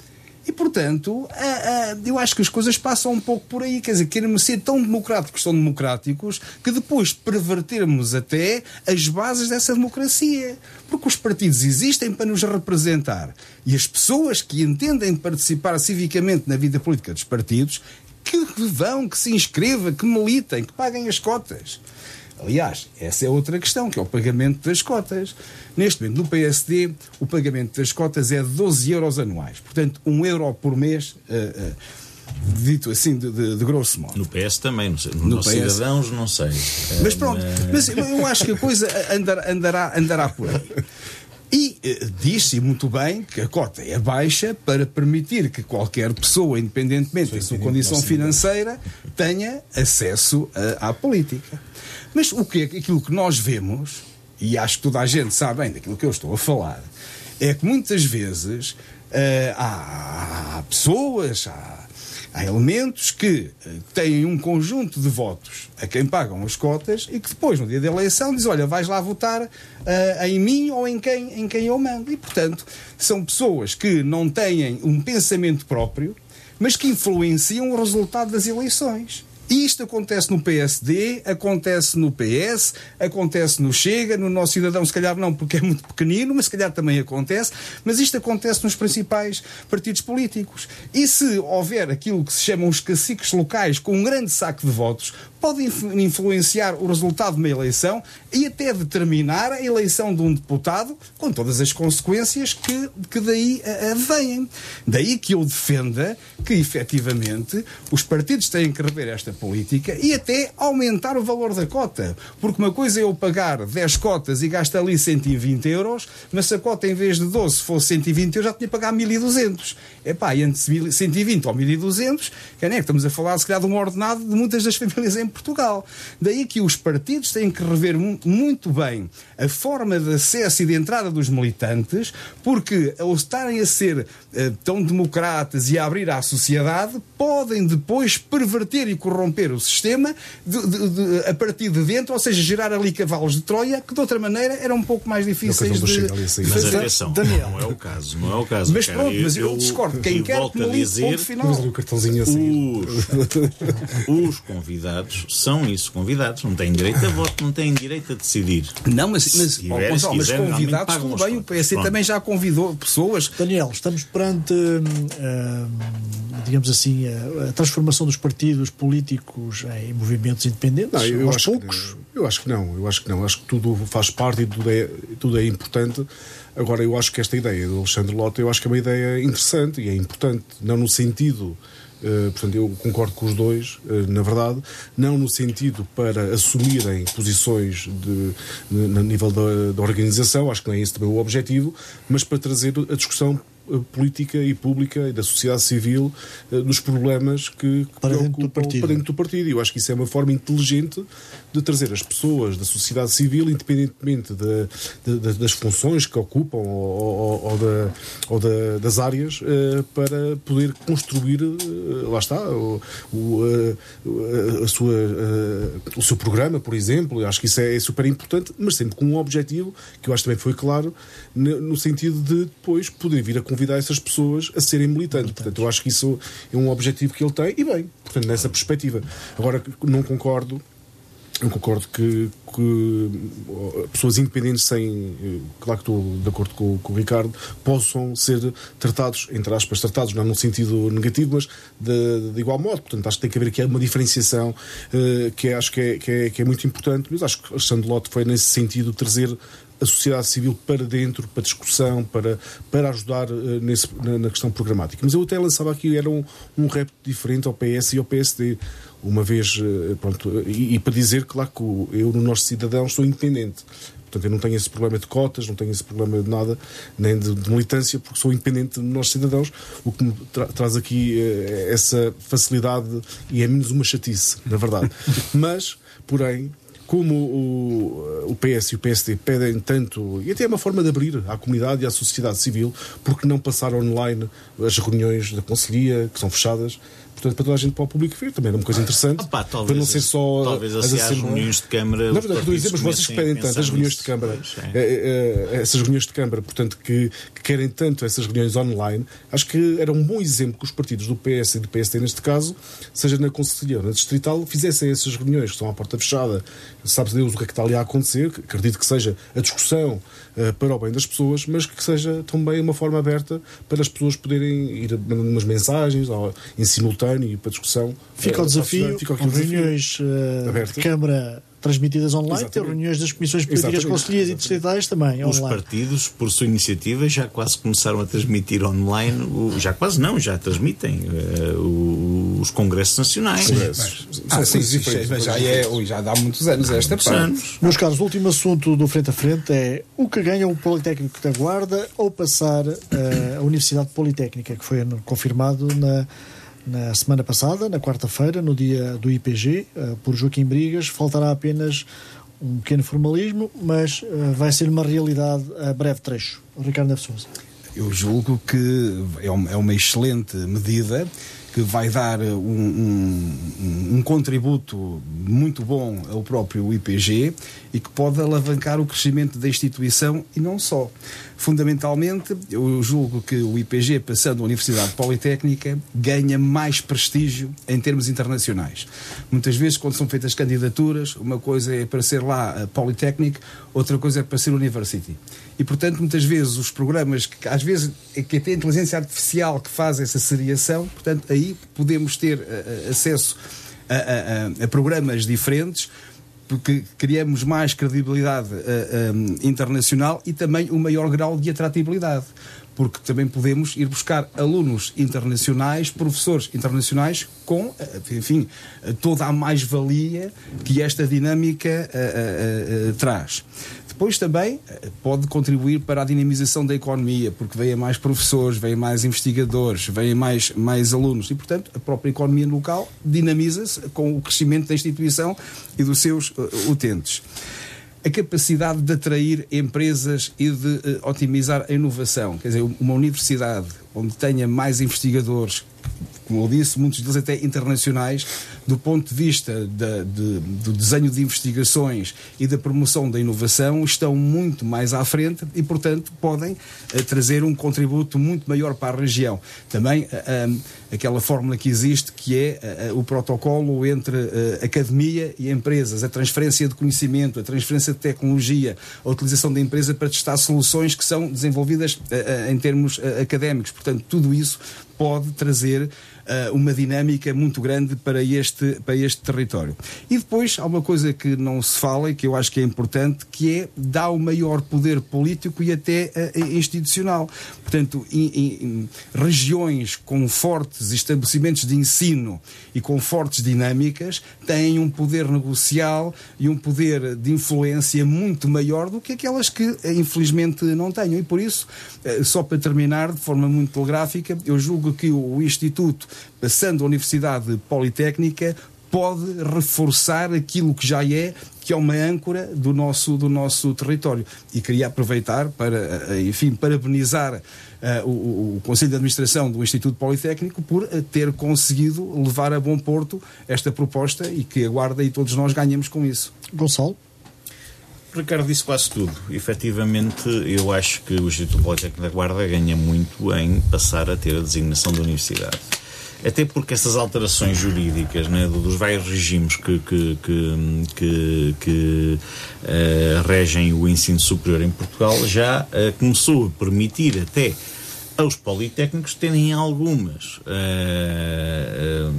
E, portanto, a, a, eu acho que as coisas passam um pouco por aí. Quer dizer, queremos ser tão democráticos, tão democráticos, que depois pervertermos até as bases dessa democracia. Porque os partidos existem para nos representar. E as pessoas que entendem participar civicamente na vida política dos partidos, que vão, que se inscrevam, que militem, que paguem as cotas. Aliás, essa é outra questão, que é o pagamento das cotas. Neste momento, no P S D, o pagamento das cotas é de doze euros anuais. Portanto, um euro por mês, uh, uh, dito assim, de, de, de grosso modo. No P S também, não sei. No, no no P S... Cidadãos, não sei. Mas pronto, mas eu acho que a coisa andará, andará, andará por aí. E eh, diz-se muito bem que a cota é baixa para permitir que qualquer pessoa, independentemente da sua condição financeira, tenha acesso a, à política. Mas o que é aquilo que nós vemos, e acho que toda a gente sabe bem daquilo que eu estou a falar, é que muitas vezes uh, há, há pessoas, há, há elementos que uh, têm um conjunto de votos a quem pagam as cotas e que depois, no dia da eleição, dizem, olha, vais lá votar uh, em mim ou em quem, em quem eu mando. E, portanto, são pessoas que não têm um pensamento próprio, mas que influenciam o resultado das eleições. E isto acontece no P S D, acontece no P S, acontece no Chega, no Nosso Cidadão, se calhar não porque é muito pequenino, mas se calhar também acontece, mas isto acontece nos principais partidos políticos. E se houver aquilo que se chamam os caciques locais com um grande saco de votos, pode influenciar o resultado de uma eleição e até determinar a eleição de um deputado com todas as consequências que, que daí advêm. Daí que eu defenda que, efetivamente, os partidos têm que rever esta política e até aumentar o valor da cota. Porque uma coisa é eu pagar dez cotas e gastar ali cento e vinte euros, mas se a cota em vez de doze fosse cento e vinte, eu já tinha que pagar mil e duzentos. Epá, e entre cento e vinte ou mil e duzentos, que é, né, estamos a falar, se calhar, de um ordenado de muitas das famílias em Portugal. Daí que os partidos têm que rever muito bem a forma de acesso e de entrada dos militantes, porque ao estarem a ser uh, tão democratas e a abrir à sociedade, podem depois perverter e corromper o sistema de, de, de, a partir de dentro, ou seja, gerar ali cavalos de Troia que de outra maneira eram um pouco mais difíceis de, de fazer. Mas atenção, Daniel. não é o caso, não é o caso. Mas pronto, mas eu, eu discordo. Quem eu quer que me ligue, ponto final. O cartãozinho assim. Os, os convidados são isso, convidados, não têm direito a voto, não têm direito a decidir. Não, mas, mas, se tiver, se mas quiser, convidados, tudo bem, o P S D também já convidou pessoas. Daniel, estamos perante, uh, digamos assim, a, a transformação dos partidos políticos em movimentos independentes, não, eu aos acho poucos? Que, eu acho que não, eu acho que não, acho que tudo faz parte e tudo é, tudo é importante. Agora, eu acho que esta ideia do Alexandre Lota, eu acho que é uma ideia interessante e é importante, não no sentido Uh, portanto, eu concordo com os dois, uh, na verdade, não no sentido para assumirem posições de, de, no nível da, da organização, acho que não é esse também o objetivo, mas para trazer a discussão política e pública e da sociedade civil uh, dos problemas que, que para, dentro do partido. para dentro do partido. E eu acho que isso é uma forma inteligente de trazer as pessoas da sociedade civil, independentemente de, de, de, das funções que ocupam ou, ou, ou, da, ou da, das áreas, uh, para poder construir, uh, lá está, o, o, uh, a sua, uh, o seu programa, por exemplo. Eu acho que isso é, é super importante, mas sempre com um objetivo, que eu acho que também foi claro, no, no sentido de depois poder vir a convidar essas pessoas a serem militantes. Portanto, eu acho que isso é um objetivo que ele tem, e bem, portanto, nessa perspectiva. Agora, não concordo não concordo que, que pessoas independentes sem, claro que estou de acordo com, com o Ricardo, possam ser tratados, entre aspas, tratados não num sentido negativo, mas de, de igual modo. Portanto, acho que tem que haver aqui uma diferenciação uh, que acho que é, que, é, que é muito importante, mas acho que o Sandelote foi nesse sentido trazer a sociedade civil para dentro, para discussão, para, para ajudar uh, nesse, na, na questão programática. Mas eu até lançava aqui, era um, um repto diferente ao P S e ao P S D, uma vez, uh, pronto, e, e para dizer, claro, que eu, no Nós Cidadãos, sou independente. Portanto, eu não tenho esse problema de cotas, não tenho esse problema de nada, nem de, de militância, porque sou independente de Nós Cidadãos, o que me tra traz aqui uh, essa facilidade, e é menos uma chatice, na verdade. Mas, porém, como o, o P S e o P S D pedem tanto, e até é uma forma de abrir à comunidade e à sociedade civil, porque não passar online as reuniões da Conselhia, que são fechadas, portanto, para toda a gente, para o público ver, também era uma coisa interessante. Opa, talvez, para não ser só talvez as assim as reuniões de Câmara. Não, não, estou a dizer, mas vocês que pedem tanto as reuniões de Câmara, pois, é. essas reuniões de Câmara, portanto, que, que querem tanto essas reuniões online, acho que era um bom exemplo que os partidos do P S e do P S D, neste caso, seja na Conselhia ou na Distrital, fizessem essas reuniões que estão à porta fechada, sabe-se Deus o que é que está ali a acontecer, que acredito que seja a discussão uh, para o bem das pessoas, mas que seja também uma forma aberta para as pessoas poderem ir mandando umas mensagens ou, em simultâneo para discussão. Fica o desafio, fica com reuniões uh, de Câmara transmitidas online, ter reuniões das comissões políticas, conselhias e distritais também os online. Os partidos, por sua iniciativa, já quase começaram a transmitir online, o, já quase não, já transmitem uh, o, os congressos nacionais. Sim, mas, ah, sim, sim, mas já, é, já dá muitos anos esta parte. Anos. Meus caros, o último assunto do Frente a Frente é o que ganha o Politécnico da Guarda ao passar uh, a Universidade Politécnica, que foi confirmado na Na semana passada, na quarta-feira, no dia do I P G, uh, por Joaquim Brigas. Faltará apenas um pequeno formalismo, mas uh, vai ser uma realidade a breve trecho. O Ricardo Neves Sousa. Eu julgo que é uma, é uma excelente medida que vai dar um, um, um contributo muito bom ao próprio I P G e que pode alavancar o crescimento da instituição e não só. Fundamentalmente, eu julgo que o I P G, passando a Universidade Politécnica, ganha mais prestígio em termos internacionais. Muitas vezes, quando são feitas candidaturas, uma coisa é para ser lá a Polytechnic, outra coisa é para ser University. E, portanto, muitas vezes os programas, que às vezes é que tem a inteligência artificial que faz essa seriação, portanto, aí podemos ter uh, acesso a, a, a, a programas diferentes, porque criamos mais credibilidade uh, um, internacional e também um maior grau de atratividade, porque também podemos ir buscar alunos internacionais, professores internacionais com, enfim, toda a mais-valia que esta dinâmica uh, uh, uh, traz. Depois também pode contribuir para a dinamização da economia, porque vêm mais professores, vêm mais investigadores, vêm mais, mais alunos e, portanto, a própria economia local dinamiza-se com o crescimento da instituição e dos seus uh, utentes. A capacidade de atrair empresas e de uh, otimizar a inovação. Quer dizer, uma universidade onde tenha mais investigadores, como eu disse, muitos deles até internacionais, do ponto de vista de, de, do desenho de investigações e da promoção da inovação, estão muito mais à frente e, portanto, podem uh, trazer um contributo muito maior para a região. Também uh, um, aquela fórmula que existe, que é uh, o protocolo entre uh, academia e empresas, a transferência de conhecimento, a transferência de tecnologia, a utilização da empresa para testar soluções que são desenvolvidas uh, uh, em termos uh, académicos. Portanto, tudo isso pode trazer uh, uma dinâmica muito grande para este, para este território. E depois há uma coisa que não se fala e que eu acho que é importante, que é dar o maior poder político e até uh, institucional. Portanto, em, em, em regiões com fortes estabelecimentos de ensino e com fortes dinâmicas têm um poder negocial e um poder de influência muito maior do que aquelas que infelizmente não tenham. E por isso, só para terminar de forma muito telegráfica, eu julgo que o Instituto, passando a Universidade Politécnica, pode reforçar aquilo que já é, que é uma âncora do nosso, do nosso território. E queria aproveitar para, enfim, parabenizar uh, o, o Conselho de Administração do Instituto Politécnico por uh, ter conseguido levar a bom porto esta proposta e que a Guarda e todos nós ganhamos com isso. Gonçalo? O Ricardo disse quase tudo. Efetivamente, eu acho que o Instituto Politécnico da Guarda ganha muito em passar a ter a designação da universidade. Até porque essas alterações jurídicas, né, dos vários regimes que, que, que, que, que uh, regem o ensino superior em Portugal já uh, começou a permitir até aos politécnicos terem algumas uh,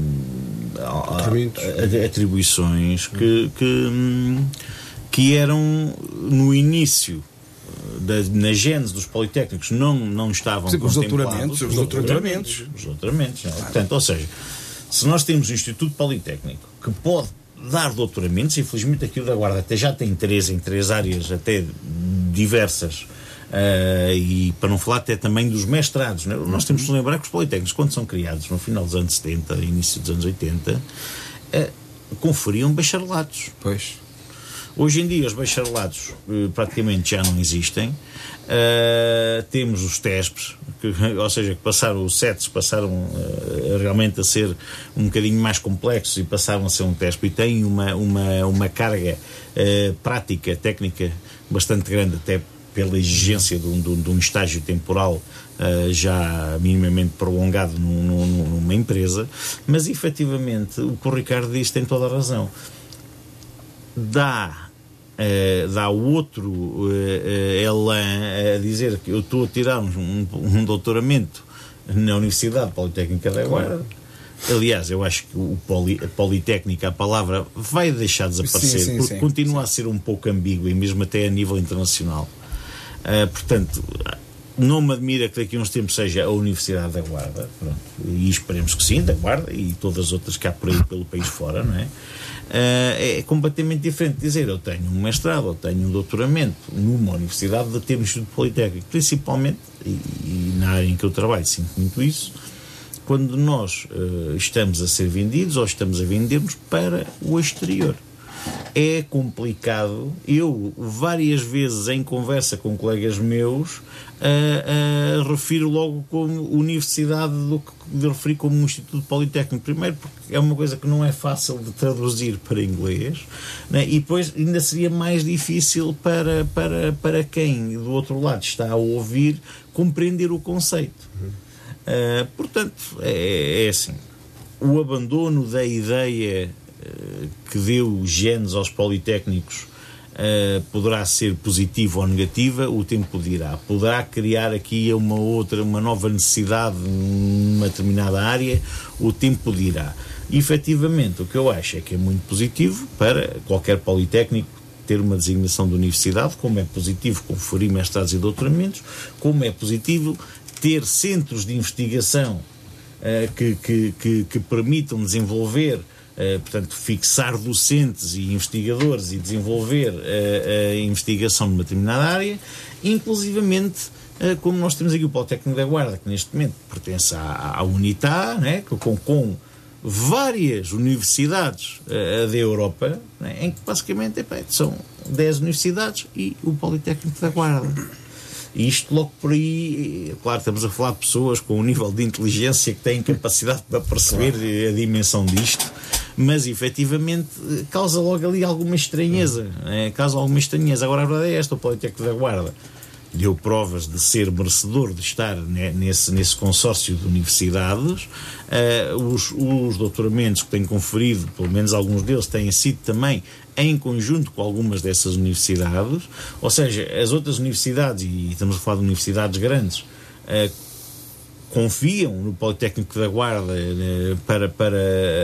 uh, atribuições que, que, que eram no início Da, na gênese dos politécnicos não, não estavam Sim, contemplados. Os doutoramentos. Os doutoramentos. Os doutoramentos. Não. Portanto, ou seja, se nós temos um Instituto Politécnico que pode dar doutoramentos, infelizmente aqui o da Guarda até já tem interesse em três áreas até diversas, uh, e para não falar até também dos mestrados, né? Nós temos que lembrar que os politécnicos, quando são criados no final dos anos setenta, início dos anos oitenta, uh, conferiam bacharelados. Pois. Hoje em dia os bacharelados uh, praticamente já não existem. Uh, temos os T E S Ps, que, ou seja, que passaram, os C E Ts passaram uh, realmente a ser um bocadinho mais complexos e passaram a ser um T E S P e têm uma, uma, uma carga uh, prática, técnica bastante grande, até pela exigência de um, de um, de um estágio temporal uh, já minimamente prolongado num, num, numa empresa. Mas efetivamente o que o Ricardo diz tem toda a razão. Dá, uh, dá outro uh, uh, elan a dizer que eu estou a tirar um, um doutoramento na Universidade Politécnica da Guarda. Aliás, eu acho que o poli, a Politécnica, a palavra, vai deixar de desaparecer, sim, sim, porque sim, continua sim. a ser um pouco ambígua, e mesmo até a nível internacional. Uh, portanto, não me admira que daqui a uns tempos seja a Universidade da Guarda, pronto, e esperemos que sim, da Guarda e todas as outras que há por aí pelo país fora, não é? Uh, é completamente diferente dizer eu tenho um mestrado ou tenho um doutoramento numa universidade de ter um Instituto Politécnico, principalmente, e, e na área em que eu trabalho sinto muito isso, quando nós uh, estamos a ser vendidos ou estamos a vendermos para o exterior. É complicado. Eu, várias vezes em conversa com colegas meus, uh, uh, refiro logo como universidade do que de referir como um Instituto Politécnico. Primeiro porque é uma coisa que não é fácil de traduzir para inglês, né? E depois ainda seria mais difícil para, para, para quem do outro lado está a ouvir compreender o conceito. Uhum. Uh, portanto, é, é assim, o abandono da ideia que deu genes aos politécnicos uh, poderá ser positiva ou negativa, o tempo dirá. Poderá criar aqui uma outra, uma nova necessidade numa determinada área, o tempo dirá. E, efetivamente, o que eu acho é que é muito positivo para qualquer politécnico ter uma designação de universidade, como é positivo conferir mestrados e doutoramentos, como é positivo ter centros de investigação uh, que, que, que, que permitam desenvolver Uh, portanto, fixar docentes e investigadores e desenvolver uh, a investigação numa determinada área, inclusivamente, uh, como nós temos aqui o Politécnico da Guarda, que neste momento pertence à, à UNITA, né, com, com várias universidades uh, da Europa, né, em que basicamente epá, são dez universidades e o Politécnico da Guarda. E isto logo por aí, claro, estamos a falar de pessoas com um nível de inteligência que têm capacidade para perceber a dimensão disto, mas efetivamente causa logo ali alguma estranheza, é? causa alguma estranheza. Agora a verdade é esta, o Politécnico da Guarda deu provas de ser merecedor de estar né, nesse, nesse consórcio de universidades. Uh, os, os doutoramentos que têm conferido, pelo menos alguns deles, têm sido também em conjunto com algumas dessas universidades, ou seja, as outras universidades, e estamos a falar de universidades grandes, uh, confiam no Politécnico da Guarda uh, para, para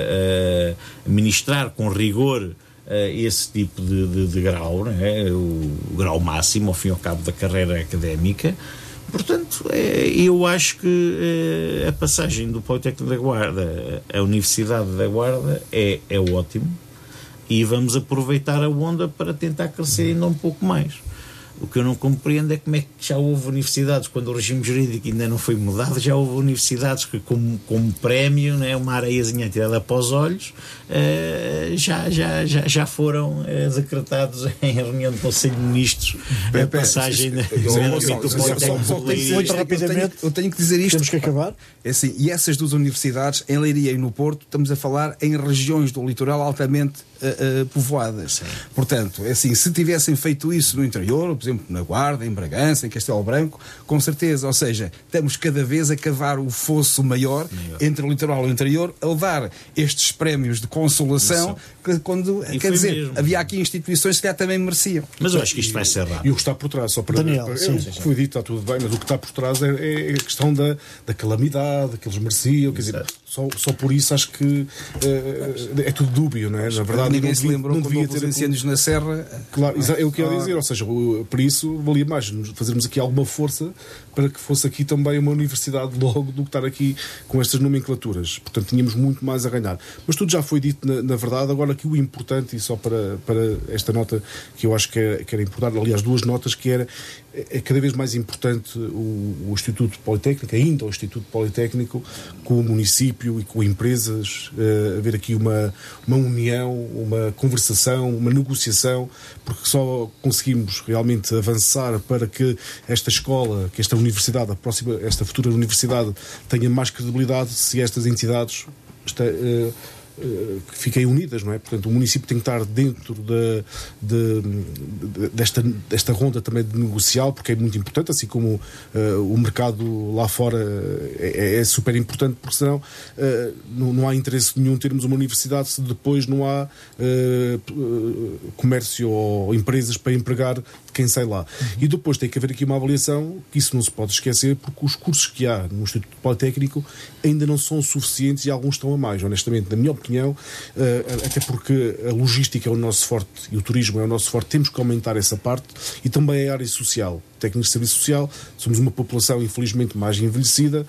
uh, ministrar com rigor uh, esse tipo de, de, de grau, não é? o, o grau máximo, ao fim e ao cabo, da carreira académica. Portanto, é, eu acho que é, a passagem do Politécnico da Guarda à Universidade da Guarda é, é ótimo, e vamos aproveitar a onda para tentar crescer ainda um pouco mais. O que eu não compreendo é como é que já houve universidades, quando o regime jurídico ainda não foi mudado, já houve universidades que, como, como prémio, né, uma areiazinha tirada para os olhos, uh, já, já, já, já foram uh, decretados em reunião do Conselho de Ministros a passagem do Politécnico. Muito rapidamente, eu tenho que dizer isto. Temos que acabar. É assim, e essas duas universidades, em Leiria e no Porto, estamos a falar em regiões do litoral altamente uh, uh, povoadas. Sim. Portanto, é assim, se tivessem feito isso no interior, por exemplo, na Guarda, em Bragança, em Castelo Branco, com certeza, ou seja, estamos cada vez a cavar o fosso maior, maior. entre o litoral e o interior, a dar estes prémios de consolação, que, quando, e quer dizer, mesmo. havia aqui instituições que já também mereciam. Mas eu acho que isto vai ser rápido. E o que está por trás, só para... Daniel, para sim, é, sim, o que foi dito está tudo bem, mas o que está por trás é, é a questão da, da calamidade, que eles mereciam, quer dizer, só, só por isso acho que é, é tudo dúbio, não é? Na verdade, ninguém não se devia, lembrou não devia ter ter incêndios na Serra. Claro, é o que eu ia dizer, ou seja, por isso valia mais fazermos aqui alguma força para que fosse aqui também uma universidade logo do que estar aqui com estas nomenclaturas. Portanto, tínhamos muito mais a ganhar. Mas tudo já foi dito na, na verdade. Agora aqui o importante, e só para, para esta nota que eu acho que era, que era importante, aliás, duas notas, que era é cada vez mais importante o, o Instituto Politécnico, ainda o Instituto Politécnico, com o município e com empresas, uh, haver aqui uma, uma união, uma conversação, uma negociação, porque só conseguimos realmente avançar para que esta escola, que esta universidade, a próxima, esta futura universidade, tenha mais credibilidade se estas entidades está, uh, que fiquem unidas, não é? Portanto, o município tem que estar dentro da, de, de, desta, desta ronda também de negocial, porque é muito importante, assim como uh, o mercado lá fora é, é super importante, porque senão uh, não, não há interesse nenhum termos uma universidade se depois não há uh, comércio ou empresas para empregar quem sai lá. Uhum. E depois tem que haver aqui uma avaliação, que isso não se pode esquecer, porque os cursos que há no Instituto Politécnico ainda não são suficientes e alguns estão a mais, honestamente, na minha opinião, uh, até porque a logística é o nosso forte e o turismo é o nosso forte, temos que aumentar essa parte, e também a área social. Técnicos de serviço social, somos uma população infelizmente mais envelhecida,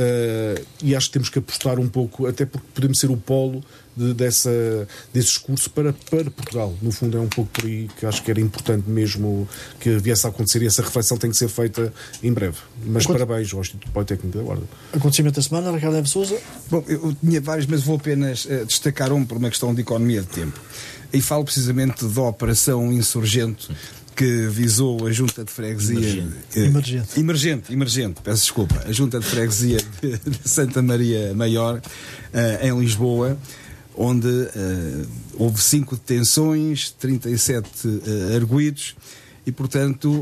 uh, e acho que temos que apostar um pouco, até porque podemos ser o polo de, dessa, desses cursos para, para Portugal. No fundo é um pouco por aí que acho que era importante mesmo que viesse a acontecer, e essa reflexão tem que ser feita em breve. Mas Aconte... parabéns ao Instituto Politécnico da Guarda. Acontecimento da semana, Ricardo Neves Sousa. Bom, eu tinha vários, mas vou apenas uh, destacar um por uma questão de economia de tempo. E falo precisamente da Operação Insurgente, que visou a Junta de Freguesia emergente, eh, emergente. emergente, emergente, peço desculpa, a Junta de Freguesia de, de Santa Maria Maior, uh, em Lisboa, onde uh, houve cinco detenções, trinta e sete uh, arguidos, e portanto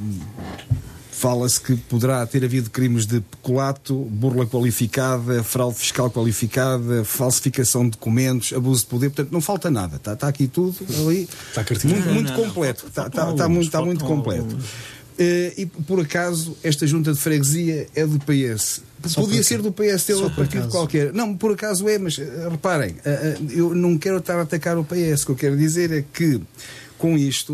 uh, fala-se que poderá ter havido crimes de peculato, burla qualificada, fraude fiscal qualificada, falsificação de documentos, abuso de poder, portanto não falta nada, está, está aqui tudo ali, está muito, não, muito não, completo, não, está, está, está muito, está muito completo. Uh, e por acaso esta Junta de Freguesia é do P S. Só podia ser do P S ter outro partido acaso. Qualquer. Não, por acaso é, mas uh, reparem, uh, uh, eu não quero estar a atacar o P S. O que eu quero dizer é que com isto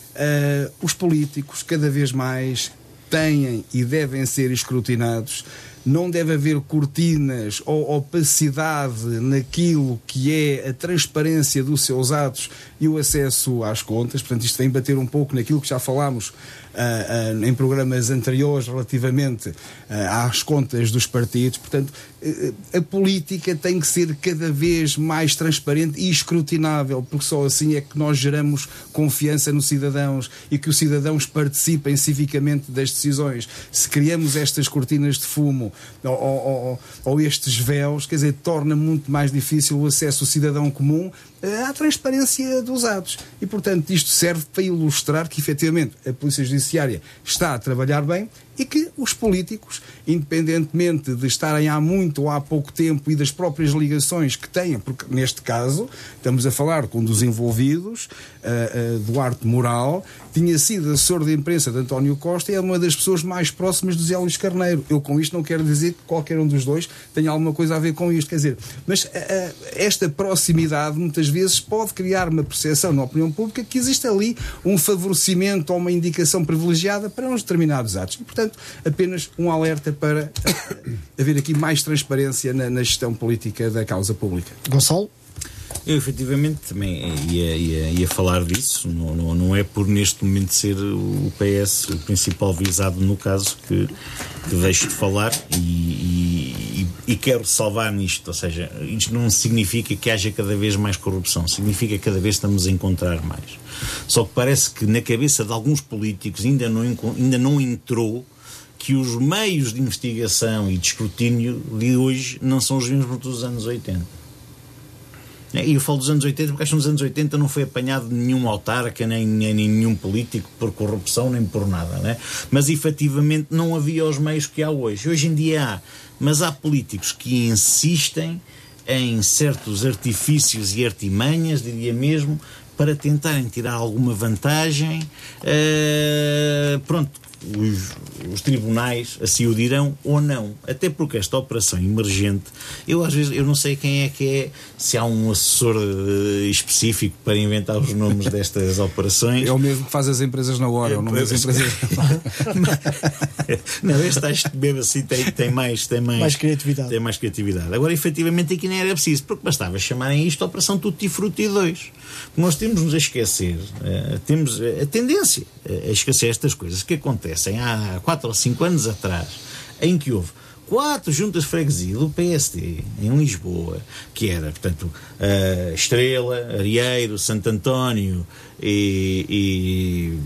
uh, os políticos cada vez mais têm e devem ser escrutinados. Não deve haver cortinas ou opacidade naquilo que é a transparência dos seus atos e o acesso às contas. Portanto, isto vem bater um pouco naquilo que já falámos uh, uh, em programas anteriores relativamente uh, às contas dos partidos. Portanto, uh, a política tem que ser cada vez mais transparente e escrutinável, porque só assim é que nós geramos confiança nos cidadãos e que os cidadãos participem civicamente das decisões. Se criamos estas cortinas de fumo ou, ou, ou estes véus, quer dizer, torna muito mais difícil o acesso do cidadão comum à transparência dos atos. E, portanto, isto serve para ilustrar que, efetivamente, a Polícia Judiciária está a trabalhar bem e que os políticos, independentemente de estarem há muito ou há pouco tempo e das próprias ligações que têm, porque neste caso estamos a falar com um dos envolvidos, uh, uh, Duarte Moral, tinha sido assessor de imprensa de António Costa e é uma das pessoas mais próximas do Zé Luís Carneiro. Eu com isto não quero quer dizer que qualquer um dos dois tenha alguma coisa a ver com isto. Quer dizer, mas uh, esta proximidade muitas vezes pode criar uma percepção na opinião pública que existe ali um favorecimento ou uma indicação privilegiada para uns determinados atos. E, portanto, apenas um alerta para uh, haver aqui mais transparência na, na gestão política da causa pública. Gonçalo? Eu efetivamente também ia, ia, ia falar disso, não, não, não é por neste momento ser o P S o principal visado no caso que, que deixo de falar e, e, e quero salvar nisto, ou seja, isto não significa que haja cada vez mais corrupção, significa que cada vez estamos a encontrar mais. Só que parece que na cabeça de alguns políticos ainda não, ainda não entrou que os meios de investigação e de escrutínio de hoje não são os mesmos dos anos oitenta. E eu falo dos anos oitenta porque acho que nos anos oitenta não foi apanhado nenhum autarca, nem, nem nenhum político por corrupção, nem por nada, né? Mas efetivamente não havia os meios que há hoje. Hoje em dia há, mas há políticos que insistem em certos artifícios e artimanhas, diria mesmo, para tentarem tirar alguma vantagem. Uh, pronto, os, os tribunais assim o dirão ou não, até porque esta operação emergente, eu às vezes eu não sei quem é que é, se há um assessor uh, específico para inventar os nomes destas operações. É o mesmo que faz as empresas na hora, é, o nome das empresas. Não, este acho que mesmo assim tem, tem, mais, tem, mais, mais criatividade. tem mais criatividade. Agora, efetivamente, aqui nem era preciso, porque bastava chamarem isto a Operação Tutti Frutti dois. Nós temos-nos a esquecer, uh, temos a tendência a esquecer estas coisas que acontecem há quatro ou cinco anos atrás, em que houve quatro juntas de freguesia do P S D em Lisboa, que era, portanto, uh, Estrela, Arieiro, Santo António e, e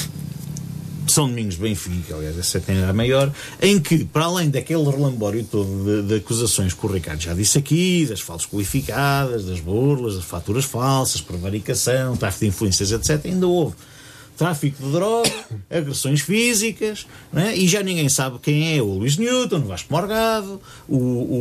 São Domingos de Benfica, aliás, essa tem a maior, em que, para além daquele relambório todo de, de acusações que o Ricardo já disse aqui, das falsas qualificadas, das burlas, das faturas falsas, prevaricação, tráfico de influências, etcétera, ainda houve tráfico de droga, agressões físicas, não é? E já ninguém sabe quem é o Luís Newton, o Vasco Morgado, o,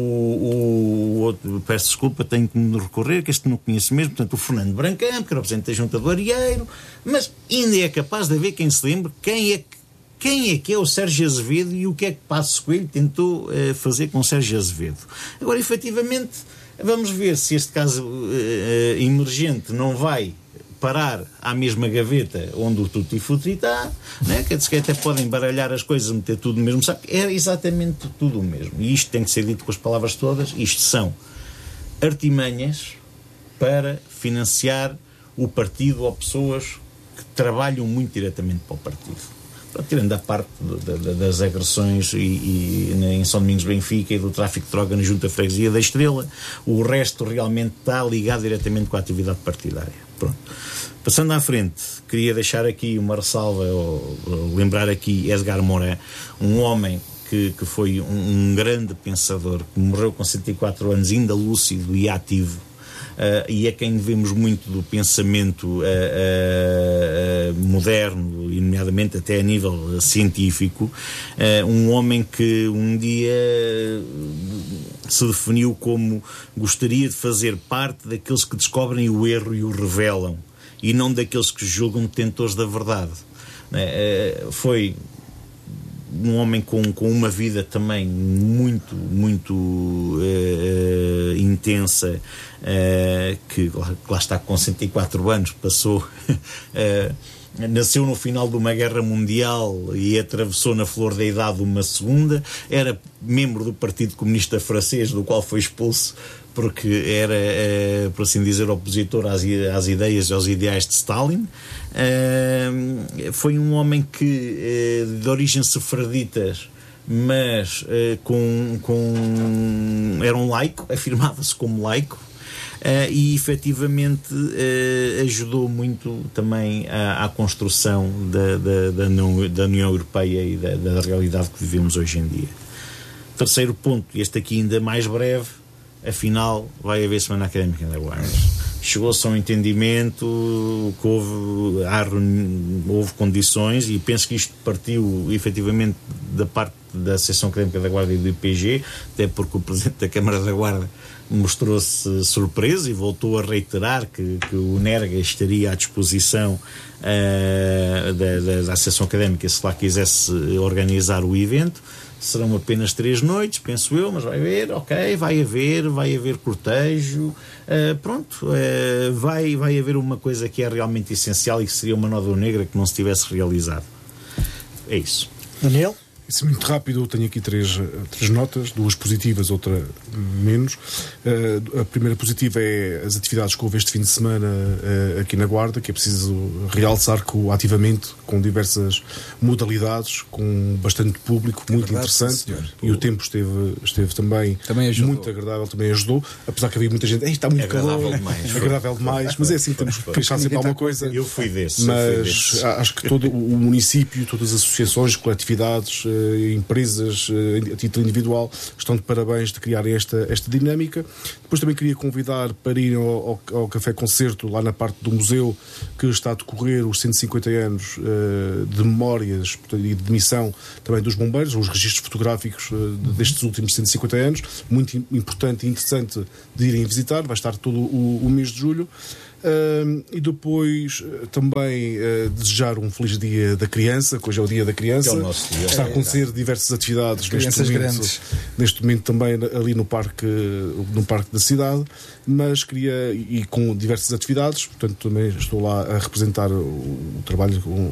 o, o outro, peço desculpa, tenho que me recorrer, que este não conheço mesmo, portanto, o Fernando Brancampo, que era o presidente da Junta do Arieiro, mas ainda é capaz de haver quem se lembre quem é que Quem é que é o Sérgio Azevedo e o que é que Passos Coelho tentou uh, fazer com o Sérgio Azevedo. Agora, efetivamente, vamos ver se este caso uh, emergente não vai parar à mesma gaveta onde o Tutti Frutti está, né? Quer dizer que até podem baralhar as coisas, meter tudo no mesmo saco. É exatamente tudo o mesmo. E isto tem que ser dito com as palavras todas. Isto são artimanhas para financiar o partido ou pessoas que trabalham muito diretamente para o partido. Tirando a parte de, de, das agressões e, e, em São Domingos de Benfica e do tráfico de droga na Junta Freguesia da Estrela, o resto realmente está ligado diretamente com a atividade partidária. Pronto. Passando à frente, queria deixar aqui uma ressalva, ou, ou lembrar aqui Edgar Morin, um homem que, que foi um, um grande pensador, que morreu com cento e quatro anos, ainda lúcido e ativo. Uh, e é quem devemos muito do pensamento uh, uh, uh, moderno, e nomeadamente até a nível uh, científico, uh, um homem que um dia se definiu como gostaria de fazer parte daqueles que descobrem o erro e o revelam, e não daqueles que julgam detentores da verdade. Uh, uh, foi um homem com, com uma vida também muito, muito uh, uh, intensa, uh, que lá, lá está com cento e quatro anos, passou, uh, nasceu no final de uma guerra mundial e atravessou na flor da idade uma segunda, era membro do Partido Comunista Francês, do qual foi expulso porque era, uh, por assim dizer, opositor às, às ideias e aos ideais de Stalin. Uh, foi um homem que, uh, de origens sefraditas, mas uh, com, com, era um laico, afirmava-se como laico, uh, e efetivamente uh, ajudou muito também à, à construção da, da, da, União, da União Europeia e da, da realidade que vivemos hoje em dia. Terceiro ponto, este aqui ainda mais breve. Afinal, vai haver Semana Académica da Guarda. Chegou-se a um entendimento que houve, há, houve condições, e penso que isto partiu efetivamente da parte da Associação Académica da Guarda e do I P G, até porque o Presidente da Câmara da Guarda mostrou-se surpreso e voltou a reiterar que, que o NERGA estaria à disposição uh, da, da, da Associação Académica se lá quisesse organizar o evento. serão apenas três noites, penso eu, mas vai haver, ok, vai haver, vai haver cortejo, uh, pronto, uh, vai, vai haver uma coisa que é realmente essencial e que seria uma nódoa negra que não se tivesse realizado. É isso. Daniel? Isso muito rápido, eu tenho aqui três, três notas, duas positivas, outra menos. Uh, a primeira positiva é as atividades que houve este fim de semana uh, aqui na Guarda, que é preciso realçar que ativamente, com diversas modalidades, com bastante público, muito é verdade, interessante, sim, e o tempo esteve, esteve também, também muito agradável, também ajudou, apesar que havia muita gente, está muito agradável calor, demais, agradável demais, mas é assim, temos que queixar sempre alguma coisa. Eu fui desse. Mas eu fui desse. Acho que todo o município, todas as associações, coletividades, empresas a título individual estão de parabéns de criar esta, esta dinâmica. Depois também queria convidar para ir ao, ao, ao Café Concerto, lá na parte do museu, que está a decorrer os cento e cinquenta anos uh, de memórias e de missão também dos bombeiros, os registros fotográficos uh, destes últimos cento e cinquenta anos, muito importante e interessante de irem visitar, vai estar todo o, o mês de julho. Uh, e depois uh, também uh, desejar um feliz dia da criança, que hoje é o dia da criança. Que é o nosso dia. Está a acontecer é, diversas atividades neste momento, grandes. neste momento também ali no parque, no parque da cidade, mas queria, e com diversas atividades, portanto também estou lá a representar o, o trabalho